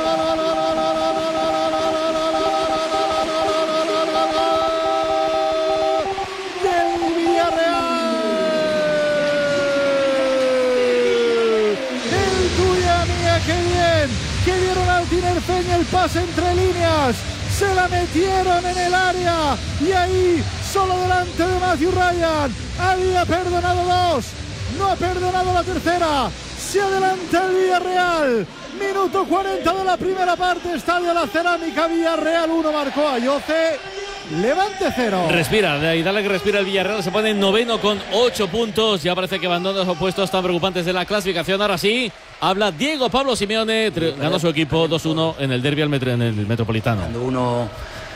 Que dieron al Tinerfeña el pase entre líneas, se la metieron en el área y ahí solo delante de Matthew Ryan. Había perdonado dos, no ha perdonado la tercera. Se adelanta el Villarreal. Minuto 40 de la primera parte, estadio La Cerámica. Villarreal 1, marcó a Jose, Levante 0. Respira, y dale que respira el Villarreal. Se pone en noveno con 8 puntos. Ya parece que abandona los puestos tan preocupantes de la clasificación. Ahora sí, habla Diego Pablo Simeone. Ganó su equipo 2-1 en el derbi en el Metropolitano. Cuando uno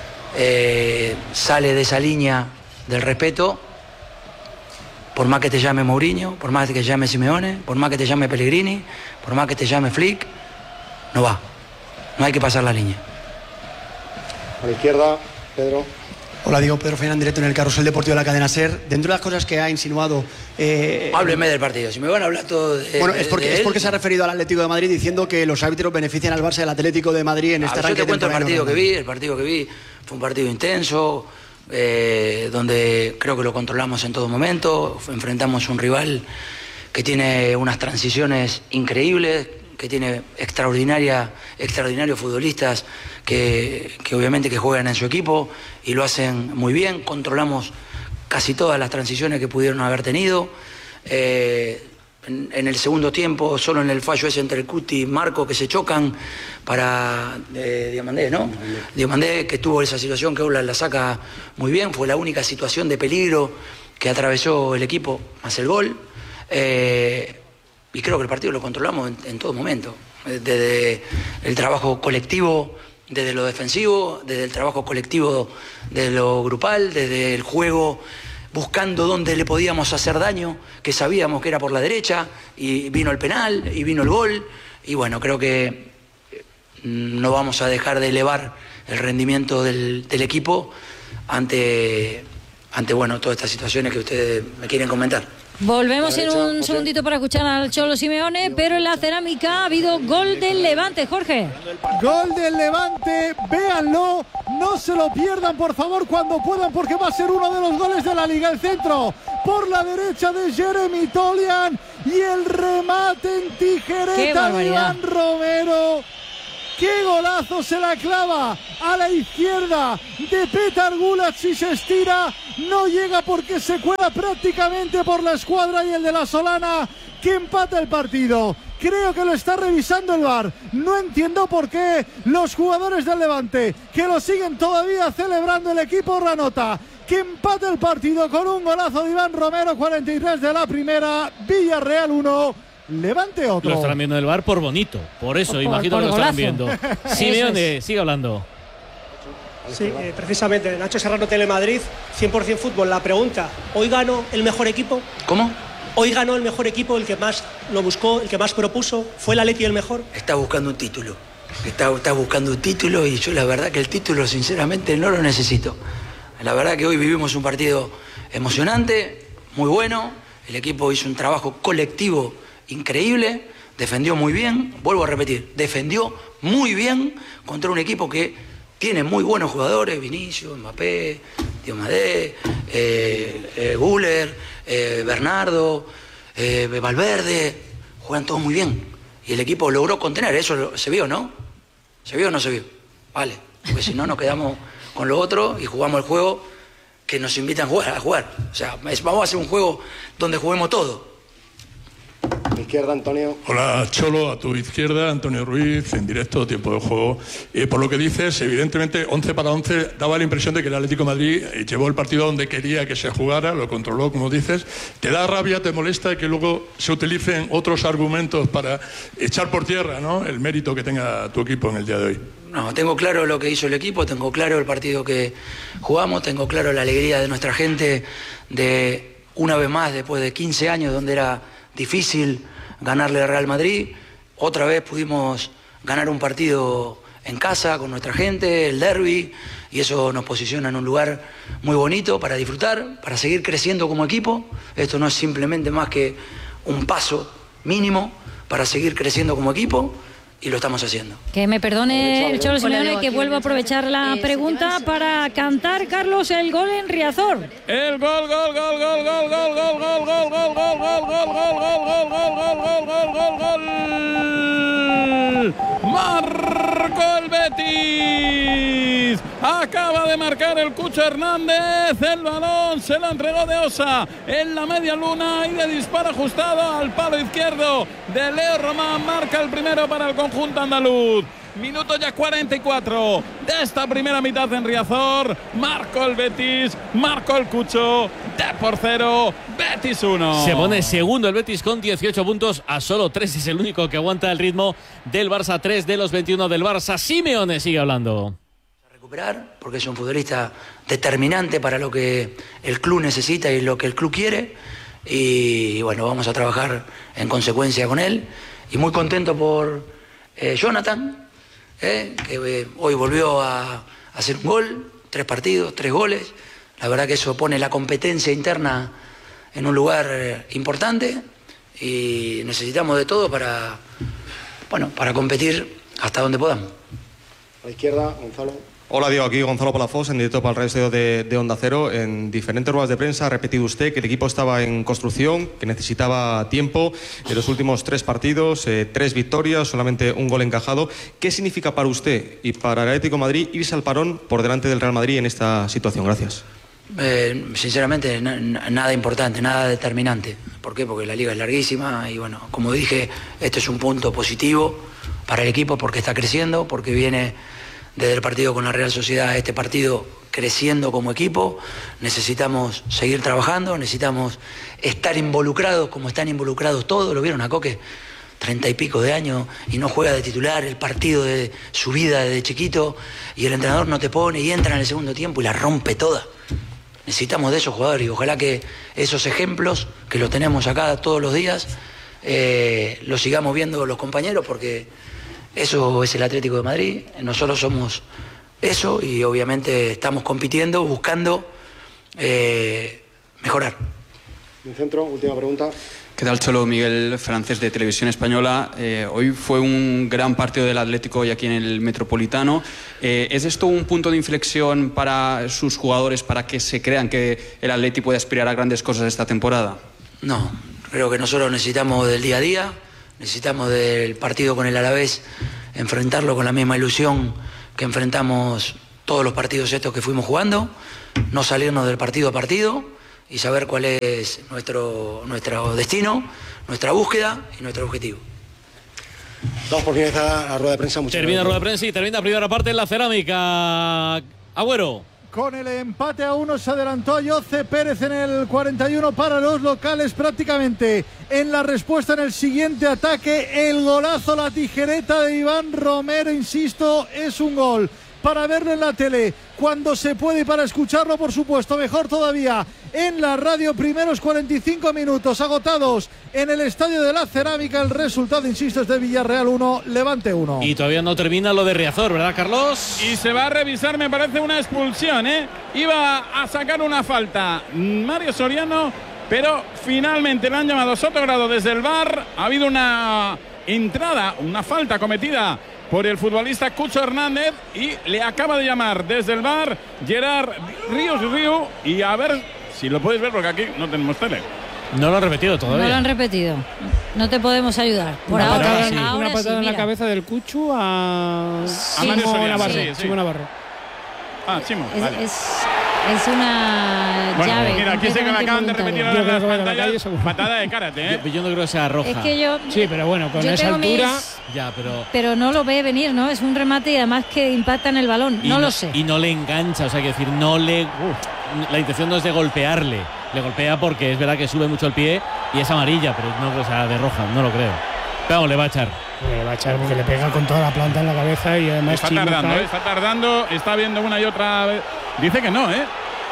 sale de esa línea del respeto, por más que te llame Mourinho, por más que te llame Simeone, por más que te llame Pellegrini, por más que te llame Flick, no va. No hay que pasar la línea. A la izquierda, Pedro. Hola, Diego, Pedro Fernán, directo en el Carrusel Deportivo de la cadena SER. Dentro de las cosas que ha insinuado... Hábleme del partido, si me van a hablar todo de... Bueno, es porque se ha referido al Atlético de Madrid diciendo que los árbitros benefician al Barça del Atlético de Madrid en este arranque. Yo te cuento el partido que vi fue un partido intenso, donde creo que lo controlamos en todo momento. Enfrentamos un rival que tiene unas transiciones increíbles, que tiene extraordinarios futbolistas que obviamente que juegan en su equipo y lo hacen muy bien. Controlamos casi todas las transiciones que pudieron haber tenido. En el segundo tiempo, solo en el fallo ese entre el Cuti y Marco que se chocan para Diomandé, ¿no? Diomandé, que tuvo esa situación que Oblak la saca muy bien, fue la única situación de peligro que atravesó el equipo, más el gol. Y creo que el partido lo controlamos en todo momento, desde el trabajo colectivo, desde lo defensivo, desde el trabajo colectivo, desde lo grupal, desde el juego, buscando dónde le podíamos hacer daño, que sabíamos que era por la derecha, y vino el penal, y vino el gol, y bueno, creo que no vamos a dejar de elevar el rendimiento del equipo ante bueno, todas estas situaciones que ustedes me quieren comentar. Volvemos en un segundito para escuchar al Cholo Simeone, pero en la cerámica ha habido gol del Levante, Jorge. Gol del Levante, véanlo, no se lo pierdan por favor cuando puedan, porque va a ser uno de los goles de la Liga. El centro por la derecha de Jeremy Tolian y el remate en tijereta de Iván Romero. ¡Qué golazo! Se la clava a la izquierda de Petar Gulac y se estira. No llega porque se cuela prácticamente por la escuadra y el de la Solana, que empata el partido. Creo que lo está revisando el VAR. No entiendo por qué los jugadores del Levante, que lo siguen todavía celebrando, el equipo Ranota, que empata el partido con un golazo de Iván Romero, 43 de la primera. Villarreal 1. Levante otro. Lo estarán viendo del VAR por bonito. Por eso, imagino que lo estarán viendo. Simeone, sigue hablando. Sí, precisamente, Nacho Serrano, Telemadrid, 100% fútbol. La pregunta, ¿hoy ganó el mejor equipo? ¿Cómo? Hoy ganó el mejor equipo, el que más lo buscó, el que más propuso. ¿Fue el Atleti el mejor? Está buscando un título. Está buscando un título y yo la verdad que el título sinceramente no lo necesito. La verdad que hoy vivimos un partido emocionante, muy bueno. El equipo hizo un trabajo colectivo increíble, defendió muy bien, vuelvo a repetir, defendió muy bien contra un equipo que tiene muy buenos jugadores, Vinicius, Mbappé, Diomadé, Güler, Bernardo, Valverde, juegan todos muy bien y el equipo logró contener, eso se vio, ¿no? ¿Se vio o no se vio? Vale, porque si no nos quedamos con lo otro y jugamos el juego que nos invitan a jugar. O sea, vamos a hacer un juego donde juguemos todo. Izquierda, Antonio. Hola, Cholo, a tu izquierda, Antonio Ruiz, en directo, tiempo de juego. Por lo que dices, evidentemente, 11 para 11, daba la impresión de que el Atlético de Madrid llevó el partido donde quería que se jugara, lo controló, como dices. ¿Te da rabia, te molesta que luego se utilicen otros argumentos para echar por tierra, ¿no?, el mérito que tenga tu equipo en el día de hoy? No, tengo claro lo que hizo el equipo, tengo claro el partido que jugamos, tengo claro la alegría de nuestra gente de, una vez más, después de 15 años donde era difícil ganarle al Real Madrid, otra vez pudimos ganar un partido en casa con nuestra gente, el derbi, y eso nos posiciona en un lugar muy bonito para disfrutar, para seguir creciendo como equipo. Esto no es simplemente más que un paso mínimo para seguir creciendo como equipo. Y lo estamos haciendo. Que me perdone el Cholo Simeone, que vuelvo a aprovechar la pregunta para cantar, Carlos, el gol en Riazor. El gol, gol, gol, gol, gol, gol, gol, gol, gol, gol, gol, gol, gol, gol, gol, gol, gol, gol, gol. Marcó el Betis. Acaba de marcar el Cucho Hernández. El balón se lo entregó de Osa en la media luna y de disparo ajustado al palo izquierdo de Leo Román. Marca el primero para el conjunto andaluz. Minuto ya 44 de esta primera mitad en Riazor. Marcó el Betis, marcó el Cucho. De por 0, Betis 1. Se pone segundo el Betis con 18 puntos a solo 3. Es el único que aguanta el ritmo del Barça. 3 de los 21 del Barça. Simeone sigue hablando. Recuperar, porque es un futbolista determinante para lo que el club necesita y lo que el club quiere. Y bueno, vamos a trabajar en consecuencia con él. Y muy contento por Jonathan, que hoy volvió a hacer un gol, 3 partidos, 3 goles. La verdad que eso pone la competencia interna en un lugar importante y necesitamos de todo para competir hasta donde podamos. A la izquierda, Gonzalo. Hola Diego, aquí Gonzalo Palafox, en directo para el radio de Onda Cero. En diferentes ruedas de prensa ha repetido usted que el equipo estaba en construcción, que necesitaba tiempo. En los últimos 3 partidos, 3 victorias, solamente un gol encajado. ¿Qué significa para usted y para el Atlético de Madrid irse al parón por delante del Real Madrid en esta situación? Gracias. Sinceramente, nada importante, nada determinante. ¿Por qué? Porque la liga es larguísima y bueno, como dije, este es un punto positivo para el equipo porque está creciendo, porque viene desde el partido con la Real Sociedad, este partido creciendo como equipo. Necesitamos seguir trabajando, necesitamos estar involucrados como están involucrados todos. ¿Lo vieron a Coque? 30 y pico de años y no juega de titular el partido de su vida desde chiquito y el entrenador no te pone y entra en el segundo tiempo y la rompe toda. Necesitamos de esos jugadores y ojalá que esos ejemplos que los tenemos acá todos los días los sigamos viendo los compañeros, porque eso es el Atlético de Madrid. Nosotros somos eso y obviamente estamos compitiendo, buscando mejorar. En centro, última pregunta. ¿Qué tal, Cholo? Miguel Francés, de Televisión Española. Hoy fue un gran partido del Atlético hoy aquí en el Metropolitano. ¿Es esto un punto de inflexión para sus jugadores, para que se crean que el Atlético puede aspirar a grandes cosas esta temporada? No, creo que nosotros necesitamos del día a día, necesitamos del partido con el Alavés, enfrentarlo con la misma ilusión que enfrentamos todos los partidos estos que fuimos jugando, no salirnos del partido a partido y saber cuál es nuestro destino, nuestra búsqueda y nuestro objetivo. Damos por finalizar la rueda de prensa. Termina la rueda de prensa y termina la primera parte en la cerámica. Agüero. Con el empate a 1 se adelantó a Yoce Pérez en el 41 para los locales, prácticamente en la respuesta en el siguiente ataque. El golazo, la tijereta de Iván Romero, insisto, es un gol para verlo en la tele cuando se puede y para escucharlo, por supuesto, mejor todavía en la radio. Primeros 45 minutos agotados en el Estadio de la Cerámica. El resultado, insisto, es de Villarreal 1, Levante 1. Y todavía no termina lo de Riazor, ¿verdad, Carlos? Y se va a revisar, me parece, una expulsión, ¿eh? Iba a sacar una falta Mario Soriano, pero finalmente le han llamado Sotogrado desde el VAR. Ha habido una entrada, una falta cometida por el futbolista Cucho Hernández y le acaba de llamar desde el VAR Gerard Ríos Río, y a ver si lo puedes ver porque aquí no tenemos tele. No lo han repetido todavía. No lo han repetido. No te podemos ayudar. Por una ahora, patada, sí. Una patada en la cabeza del Cucho a Chimo Navarro. Chimo Navarro. Ah, Chimo, vale. Es una llave. Mira, aquí se me acaban de repetir ahora las pantallas. Patada de karate, ¿eh? Yo no creo que sea roja. Es que yo... Sí, pero bueno, con esa altura... Ya, pero no lo ve venir, ¿no? Es un remate y además que impacta en el balón. No lo sé. Y no le engancha, o sea, quiero decir, no le... la intención no es de golpearle. Le golpea porque es verdad que sube mucho el pie y es amarilla, pero no creo que sea de roja, no lo creo. Pero vamos, le va a echar. Le va a echar porque le pega con toda la planta en la cabeza y además... Está tardando, está viendo una y otra vez. Dice que no, ¿eh?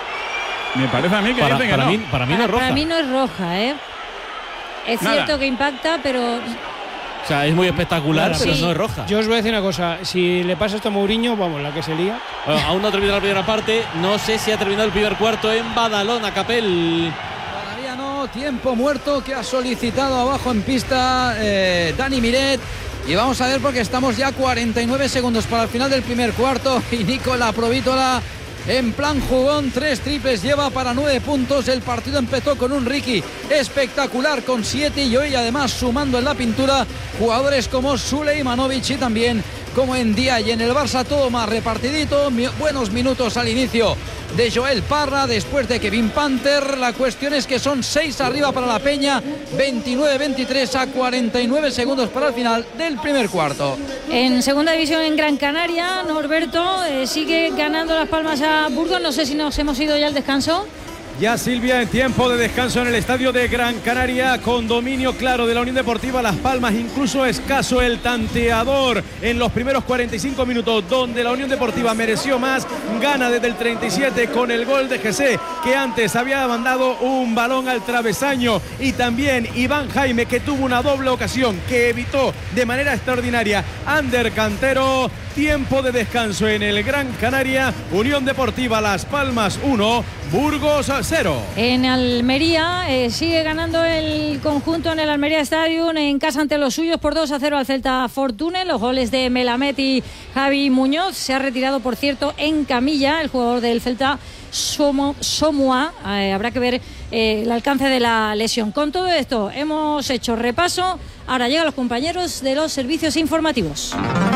Me parece a mí que dice que no. Para mí no es roja. Para mí no es roja, ¿eh? Es cierto que impacta, pero... O sea, es muy espectacular, pero no es roja. Yo os voy a decir una cosa. Si le pasa esto a Mourinho, vamos, la que se lía. Bueno, aún no ha terminado la primera parte. No sé si ha terminado el primer cuarto en Badalona, Capel. Todavía no. Tiempo muerto que ha solicitado abajo en pista Dani Miret. Y vamos a ver porque estamos ya 49 segundos para el final del primer cuarto. Y Nicola Provítola, en plan jugón, 3 triples, lleva para 9 puntos. El partido empezó con un Ricky espectacular con 7 y hoy además sumando en la pintura jugadores como Sulejmanovic y también como Ndiaye. Y en el Barça todo más repartidito, buenos minutos al inicio de Joel Parra, después de Kevin Panther. La cuestión es que son 6 arriba para la Peña, 29-23 a 49 segundos para el final del primer cuarto. En segunda división en Gran Canaria, Norberto, sigue ganando Las Palmas a Burgos. No sé si nos hemos ido ya al descanso. Ya, Silvia, en tiempo de descanso en el estadio de Gran Canaria, con dominio claro de la Unión Deportiva Las Palmas, incluso escaso el tanteador en los primeros 45 minutos, donde la Unión Deportiva mereció más. Gana desde el 37 con el gol de Jesse, que antes había mandado un balón al travesaño, y también Iván Jaime, que tuvo una doble ocasión que evitó de manera extraordinaria Ander Cantero. Tiempo de descanso en el Gran Canaria. Unión Deportiva Las Palmas 1, Burgos 1-0. En Almería sigue ganando el conjunto en el Almería Stadium en casa ante los suyos por 2-0 al Celta Fortune. Los goles de Melamed y Javi Muñoz. Se ha retirado, por cierto, en camilla el jugador del Celta, Somua. Habrá que ver el alcance de la lesión. Con todo esto hemos hecho repaso. Ahora llegan los compañeros de los servicios informativos.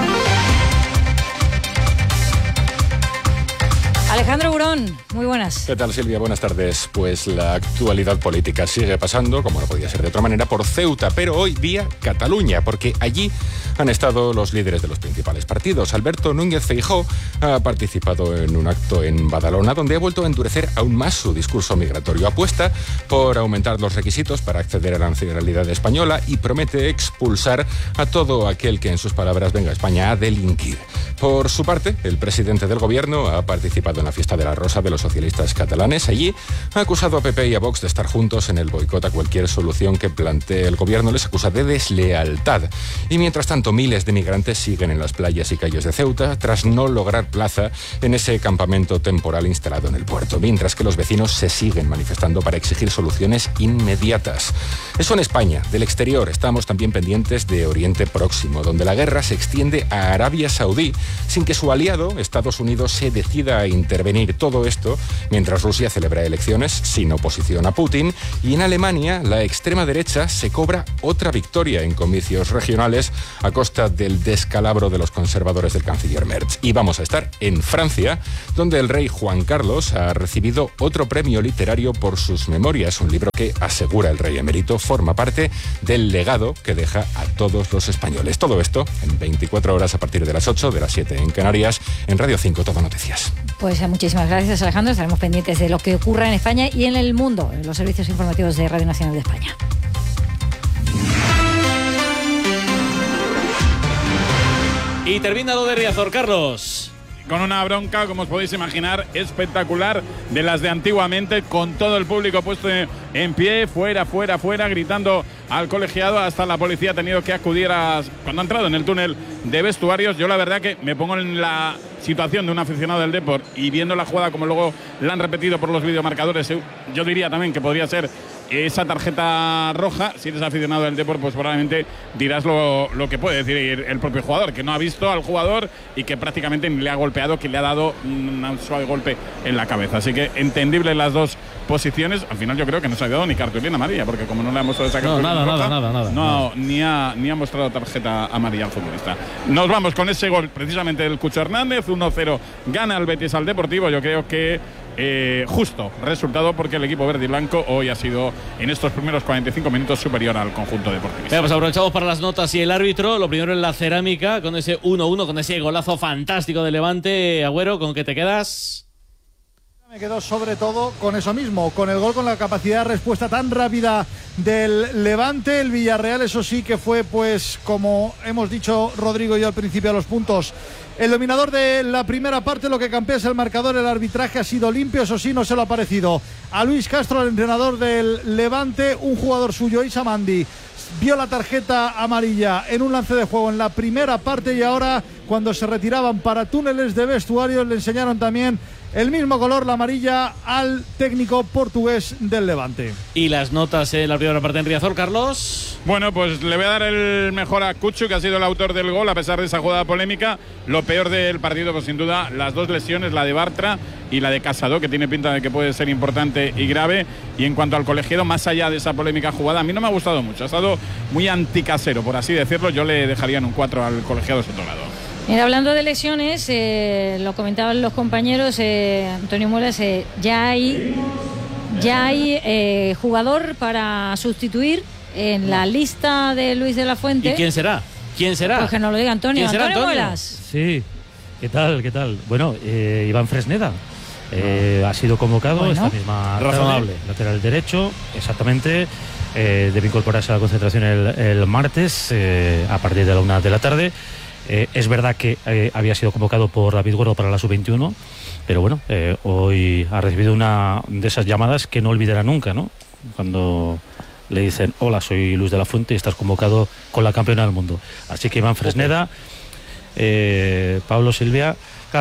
Alejandro Burón, muy buenas. ¿Qué tal, Silvia? Buenas tardes. Pues la actualidad política sigue pasando, como no podía ser de otra manera, por Ceuta, pero hoy vía Cataluña, porque allí han estado los líderes de los principales partidos. Alberto Núñez Feijóo ha participado en un acto en Badalona donde ha vuelto a endurecer aún más su discurso migratorio. Apuesta por aumentar los requisitos para acceder a la nacionalidad española y promete expulsar a todo aquel que, en sus palabras, venga a España a delinquir. Por su parte, el presidente del gobierno ha participado en la fiesta de la Rosa de los socialistas catalanes. Allí ha acusado a PP y a Vox de estar juntos en el boicot a cualquier solución que plantee el gobierno. Les acusa de deslealtad. Y mientras tanto, miles de migrantes siguen en las playas y calles de Ceuta tras no lograr plaza en ese campamento temporal instalado en el puerto, mientras que los vecinos se siguen manifestando para exigir soluciones inmediatas. Eso en España. Del exterior estamos también pendientes de Oriente Próximo, donde la guerra se extiende a Arabia Saudí sin que su aliado, Estados Unidos, se decida a intervenir. Todo esto mientras Rusia celebra elecciones sin oposición a Putin, y en Alemania la extrema derecha se cobra otra victoria en comicios regionales a costa del descalabro de los conservadores del canciller Merz. Y vamos a estar en Francia, donde el rey Juan Carlos ha recibido otro premio literario por sus memorias, un libro que, asegura el rey emérito, forma parte del legado que deja a todos los españoles. Todo esto en 24 horas a partir de las 8, de las 7 en Canarias, en Radio 5 Todo Noticias. Pues muchísimas gracias, Alejandro. Estaremos pendientes de lo que ocurra en España y en el mundo, en los servicios informativos de Radio Nacional de España. Y termina lo de Riazor, Carlos. Con una bronca, como os podéis imaginar, espectacular, de las de antiguamente, con todo el público puesto en pie, fuera, gritando al colegiado. Hasta la policía ha tenido que acudir cuando ha entrado en el túnel de vestuarios. Yo la verdad que me pongo en la situación de un aficionado del Depor y viendo la jugada como luego la han repetido por los videomarcadores, yo diría también que podría ser esa tarjeta roja. Si eres aficionado del Depor, pues probablemente dirás lo que puede decir el propio jugador, que no ha visto al jugador y que prácticamente le ha golpeado, que le ha dado un suave golpe en la cabeza. Así que entendible las dos posiciones. Al final yo creo que no se ha dado ni cartulina amarilla, porque como no le ha mostrado esa cartulina roja, nada. Ni ha mostrado tarjeta amarilla al futbolista. Nos vamos con ese gol precisamente del Cucho Hernández. 1-0 gana el Betis al Deportivo. Yo creo que justo resultado, porque el equipo verde y blanco hoy ha sido en estos primeros 45 minutos superior al conjunto deportivo. Pues aprovechamos para las notas y el árbitro. Lo primero en la cerámica, con ese 1-1, con ese golazo fantástico de Levante. Agüero, ¿con qué te quedas? Me quedo sobre todo con eso mismo, con el gol, con la capacidad de respuesta tan rápida del Levante. El Villarreal, eso sí que fue, pues como hemos dicho Rodrigo y yo al principio de los puntos, el dominador de la primera parte. Lo que campea es el marcador. El arbitraje ha sido limpio, eso sí, no se lo ha parecido a Luis Castro, el entrenador del Levante. Un jugador suyo, Issa Mandi, vio la tarjeta amarilla en un lance de juego en la primera parte, y ahora, cuando se retiraban para túneles de vestuarios, le enseñaron también el mismo color, la amarilla, al técnico portugués del Levante. ¿Y las notas en la primera parte en Riazor, Carlos? Bueno, pues le voy a dar el mejor a Cucho, que ha sido el autor del gol, a pesar de esa jugada polémica. Lo peor del partido, pues sin duda, las dos lesiones, la de Bartra y la de Casado, que tiene pinta de que puede ser importante y grave. Y en cuanto al colegiado, más allá de esa polémica jugada, a mí no me ha gustado mucho. Ha estado muy anticasero, por así decirlo. Yo le dejaría en un 4 al colegiado Sotolado. Mira, hablando de lesiones, lo comentaban los compañeros, Antonio Muelas, ya hay jugador para sustituir en la lista de Luis de la Fuente. ¿Y quién será? Pues que nos lo diga Antonio. Antonio Muelas. Sí, ¿qué tal? Bueno, Iván Fresneda ha sido convocado esta misma razonable tarde, lateral derecho, exactamente. Debe incorporarse a la concentración el martes a partir de la 1 de la tarde. Es verdad que había sido convocado por David Gordo para la sub-21, pero bueno, hoy ha recibido una de esas llamadas que no olvidará nunca, ¿no? Cuando le dicen: hola, soy Luis de la Fuente y estás convocado con la campeona del mundo. Así que Iván Fresneda, Pablo Silvia, claro,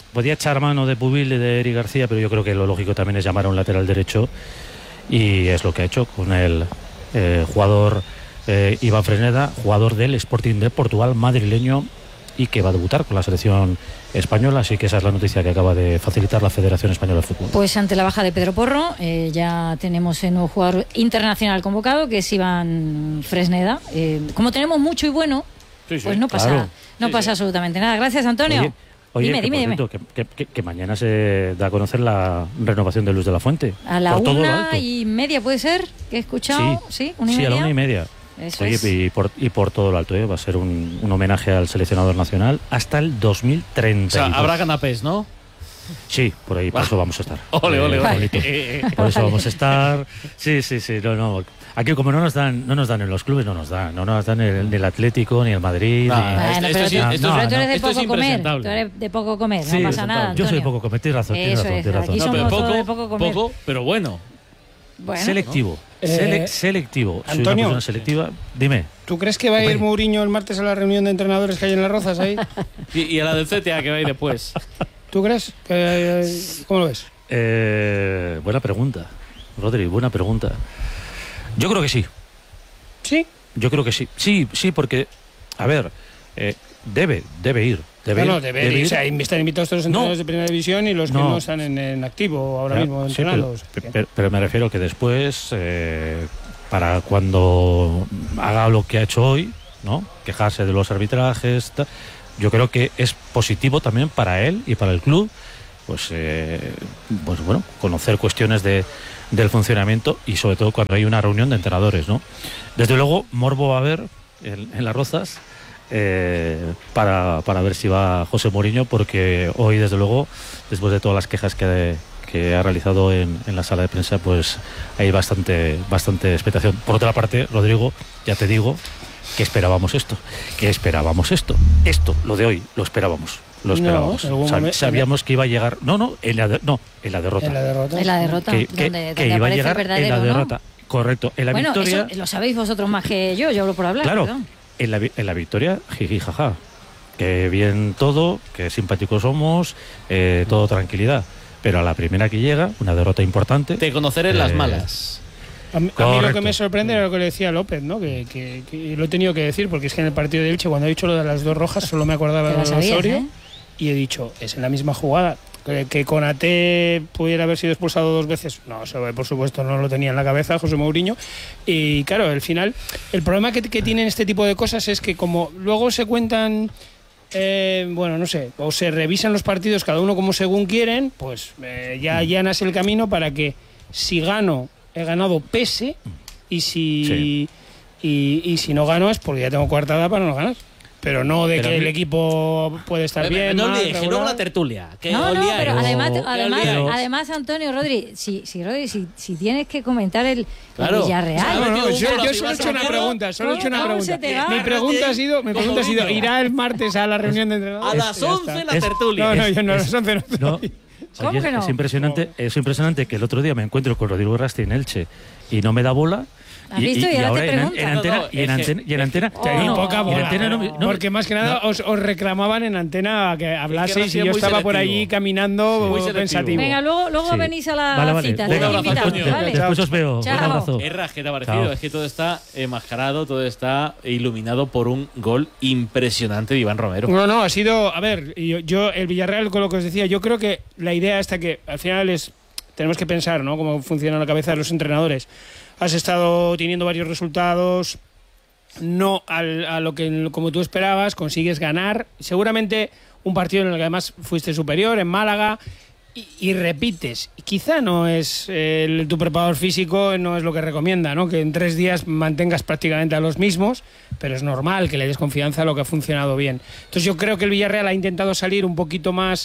podía echar mano de Pubil y de Eric García, pero yo creo que lo lógico también es llamar a un lateral derecho, y es lo que ha hecho con el jugador Iván Fresneda, jugador del Sporting de Portugal, madrileño, y que va a debutar con la selección española. Así que esa es la noticia que acaba de facilitar la Federación Española de Fútbol. Pues ante la baja de Pedro Porro, ya tenemos el nuevo jugador internacional convocado, que es Iván Fresneda. Como tenemos mucho y bueno, pues no pasa, pasa absolutamente nada. Gracias, Antonio. Oye, dime. Que mañana se da a conocer la renovación de Luis de la Fuente. A la 1:30 puede ser, que he escuchado. Sí, 1:30. Sí, a la 1:30. Oye, y por todo lo alto, va a ser un homenaje al seleccionador nacional hasta el 2030. O sea, habrá canapés, ¿no? Sí, por ahí, por eso vamos a estar. Ole. Por eso vamos a estar. Sí. No. Aquí, como no nos dan en los clubes, no nos dan ni el Atlético, ni el Madrid. Tú eres de poco comer. Tú eres de poco comer, no pasa nada. Yo soy de poco comer, tienes razón. Aquí somos todos de poco comer. Poco, pero bueno. Selectivo. Selectivo. Antonio, soy una persona selectiva. Dime. ¿Tú crees que va a ir Mourinho el martes a la reunión de entrenadores que hay en Las Rozas ahí? y a la del CTA que va a ir después. ¿Tú crees? ¿Cómo lo ves? Buena pregunta, Rodri, buena pregunta. Yo creo que sí. ¿Sí? Yo creo que sí. Sí, porque, a ver, debe ir. Debe ir. O sea, están invitados todos los entrenadores de primera división y los que no están en activo ahora mismo entrenados. Pero me refiero que después, para cuando haga lo que ha hecho hoy, ¿no? Quejarse de los arbitrajes, yo creo que es positivo también para él y para el club, pues bueno, conocer cuestiones del funcionamiento, y sobre todo cuando hay una reunión de entrenadores, ¿no? Desde luego, morbo va a haber en Las Rozas para ver si va José Mourinho, porque hoy, desde luego, después de todas las quejas que ha realizado en la sala de prensa, pues hay bastante expectación. Por otra parte, Rodrigo, ya te digo que esperábamos esto. Esto, lo de hoy, lo esperábamos. Sabíamos que iba a llegar. En la derrota. En la derrota. Que iba a llegar en la derrota. ¿No? Correcto. En la victoria. Eso lo sabéis vosotros más que yo hablo por hablar. Claro. Perdón. En la victoria, jiji, jaja. Que bien todo, que simpáticos somos, todo tranquilidad. Pero a la primera que llega, una derrota importante. Te conoceré las malas. A mí lo que me sorprende era lo que le decía López, ¿no? Que lo he tenido que decir, porque es que en el partido de Elche, cuando ha dicho lo de las dos rojas, solo me acordaba de Osorio, y he dicho, es en la misma jugada. Que Konaté pudiera haber sido expulsado 2 veces, no, eso por supuesto no lo tenía en la cabeza José Mourinho. Y claro, al final, el problema que tienen este tipo de cosas es que como luego se cuentan, no sé, o se revisan los partidos cada uno como según quieren, pues ya allanas el camino para que si gano, he ganado pese, y si no gano es porque ya tengo coartada para no ganar. Pero no de que el equipo puede estar bien. No olvides que luego la tertulia. Pero además, Antonio, Rodri, si tienes que comentar el Villarreal. Yo solo he hecho una pregunta. Mi pregunta ha sido, ¿irá el martes a la reunión de entrenadores? A las 11 la tertulia. No, yo no, a las 11 no. ¿Cómo que no? Es impresionante que el otro día me encuentro con Rodrigo Rasti en Elche y no me da bola. ¿Has visto? Y ahora en antena poca bola, porque más que nada os reclamaman en antena que hablaseis, y yo estaba por allí caminando pensativo. Venga, luego venís a la cita. Después os veo. Un abrazo. ¿Qué te ha parecido? Es que todo está enmascarado, todo está iluminado por un gol impresionante de Iván Romero. No, ha sido, a ver, yo el Villarreal, con lo que os decía, yo creo que la idea esta que al final tenemos que pensar, ¿no? Cómo funciona la cabeza de los entrenadores. Has estado teniendo varios resultados, no a lo que como tú esperabas, consigues ganar. Seguramente un partido en el que además fuiste superior, en Málaga, y repites. Quizá no es tu preparador físico, no es lo que recomienda, ¿no? Que en 3 días mantengas prácticamente a los mismos, pero es normal que le des confianza a lo que ha funcionado bien. Entonces yo creo que el Villarreal ha intentado salir un poquito más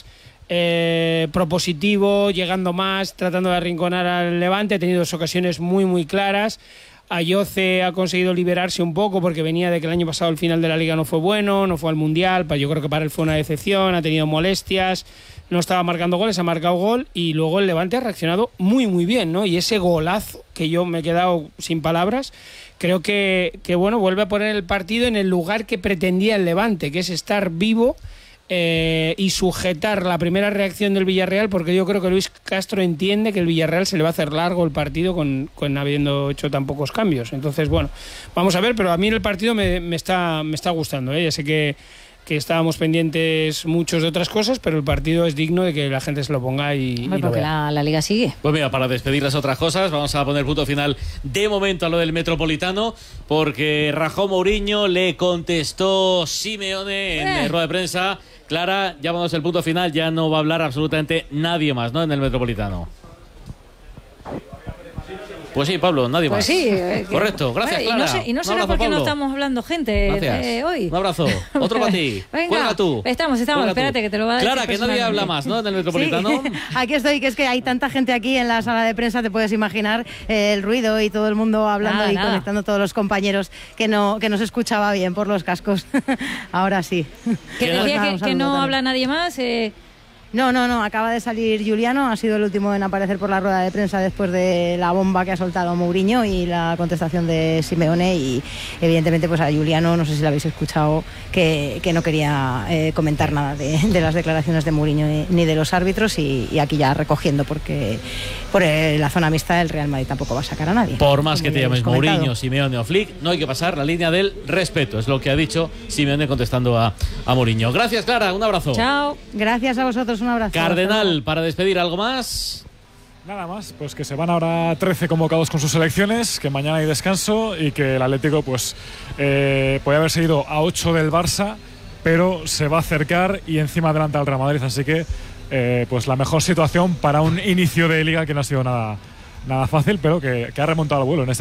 propositivo, llegando más, tratando de arrinconar al Levante. Ha tenido 2 ocasiones muy muy claras. Ayoce ha conseguido liberarse un poco porque venía de que el año pasado el final de la Liga no fue bueno, no fue al Mundial, yo creo que para él fue una decepción, ha tenido molestias, no estaba marcando goles, ha marcado gol, y luego el Levante ha reaccionado muy muy bien, ¿no? Y ese golazo, que yo me he quedado sin palabras, creo que vuelve a poner el partido en el lugar que pretendía el Levante, que es estar vivo y sujetar la primera reacción del Villarreal, porque yo creo que Luis Castro entiende que el Villarreal se le va a hacer largo el partido con habiendo hecho tan pocos cambios. Entonces, bueno, vamos a ver, pero a mí el partido me está gustando, ¿eh? Ya sé que estábamos pendientes muchos de otras cosas, pero el partido es digno de que la gente se lo ponga y lo porque vea. la Liga sigue. Pues mira, para despedir las otras cosas, vamos a poner punto final de momento a lo del Metropolitano, porque rajó Mourinho, le contestó Simeone en rueda de prensa. Clara, ya vamos al punto final, ya no va a hablar absolutamente nadie más, ¿no?, en el Metropolitano. Pues sí, Pablo, nadie más. Pues sí. Correcto, gracias, Clara. Y no será porque no estamos hablando gente hoy. Un abrazo. Otro para ti. Venga, cuelga tú. Estamos. Cuelga Espérate, tú. que te lo va a decir. Clara, que nadie habla más, ¿no?, en el Metropolitano. Sí. Aquí estoy, que es que hay tanta gente aquí en la sala de prensa, te puedes imaginar el ruido y todo el mundo hablando conectando todos los compañeros que no se escuchaba bien por los cascos. Ahora sí. Que decía que no habla nadie más. No, acaba de salir Giuliano, ha sido el último en aparecer por la rueda de prensa después de la bomba que ha soltado Mourinho y la contestación de Simeone, y evidentemente pues a Giuliano, no sé si lo habéis escuchado, que no quería comentar nada de las declaraciones de Mourinho ni de los árbitros, y aquí ya recogiendo, porque por la zona mixta el Real Madrid tampoco va a sacar a nadie. Por más que te llames Mourinho, Simeone o Flick, no hay que pasar la línea del respeto, es lo que ha dicho Simeone contestando a Mourinho. Gracias, Clara, un abrazo. Chao. Gracias a vosotros. Un abrazo. Cardenal, para despedir, ¿algo más? Nada más, pues que se van ahora 13 convocados con sus selecciones, que mañana hay descanso y que el Atlético pues puede haberse ido a 8 del Barça, pero se va a acercar y encima adelanta al Real Madrid, así que pues la mejor situación para un inicio de liga que no ha sido nada fácil, pero que ha remontado el vuelo en este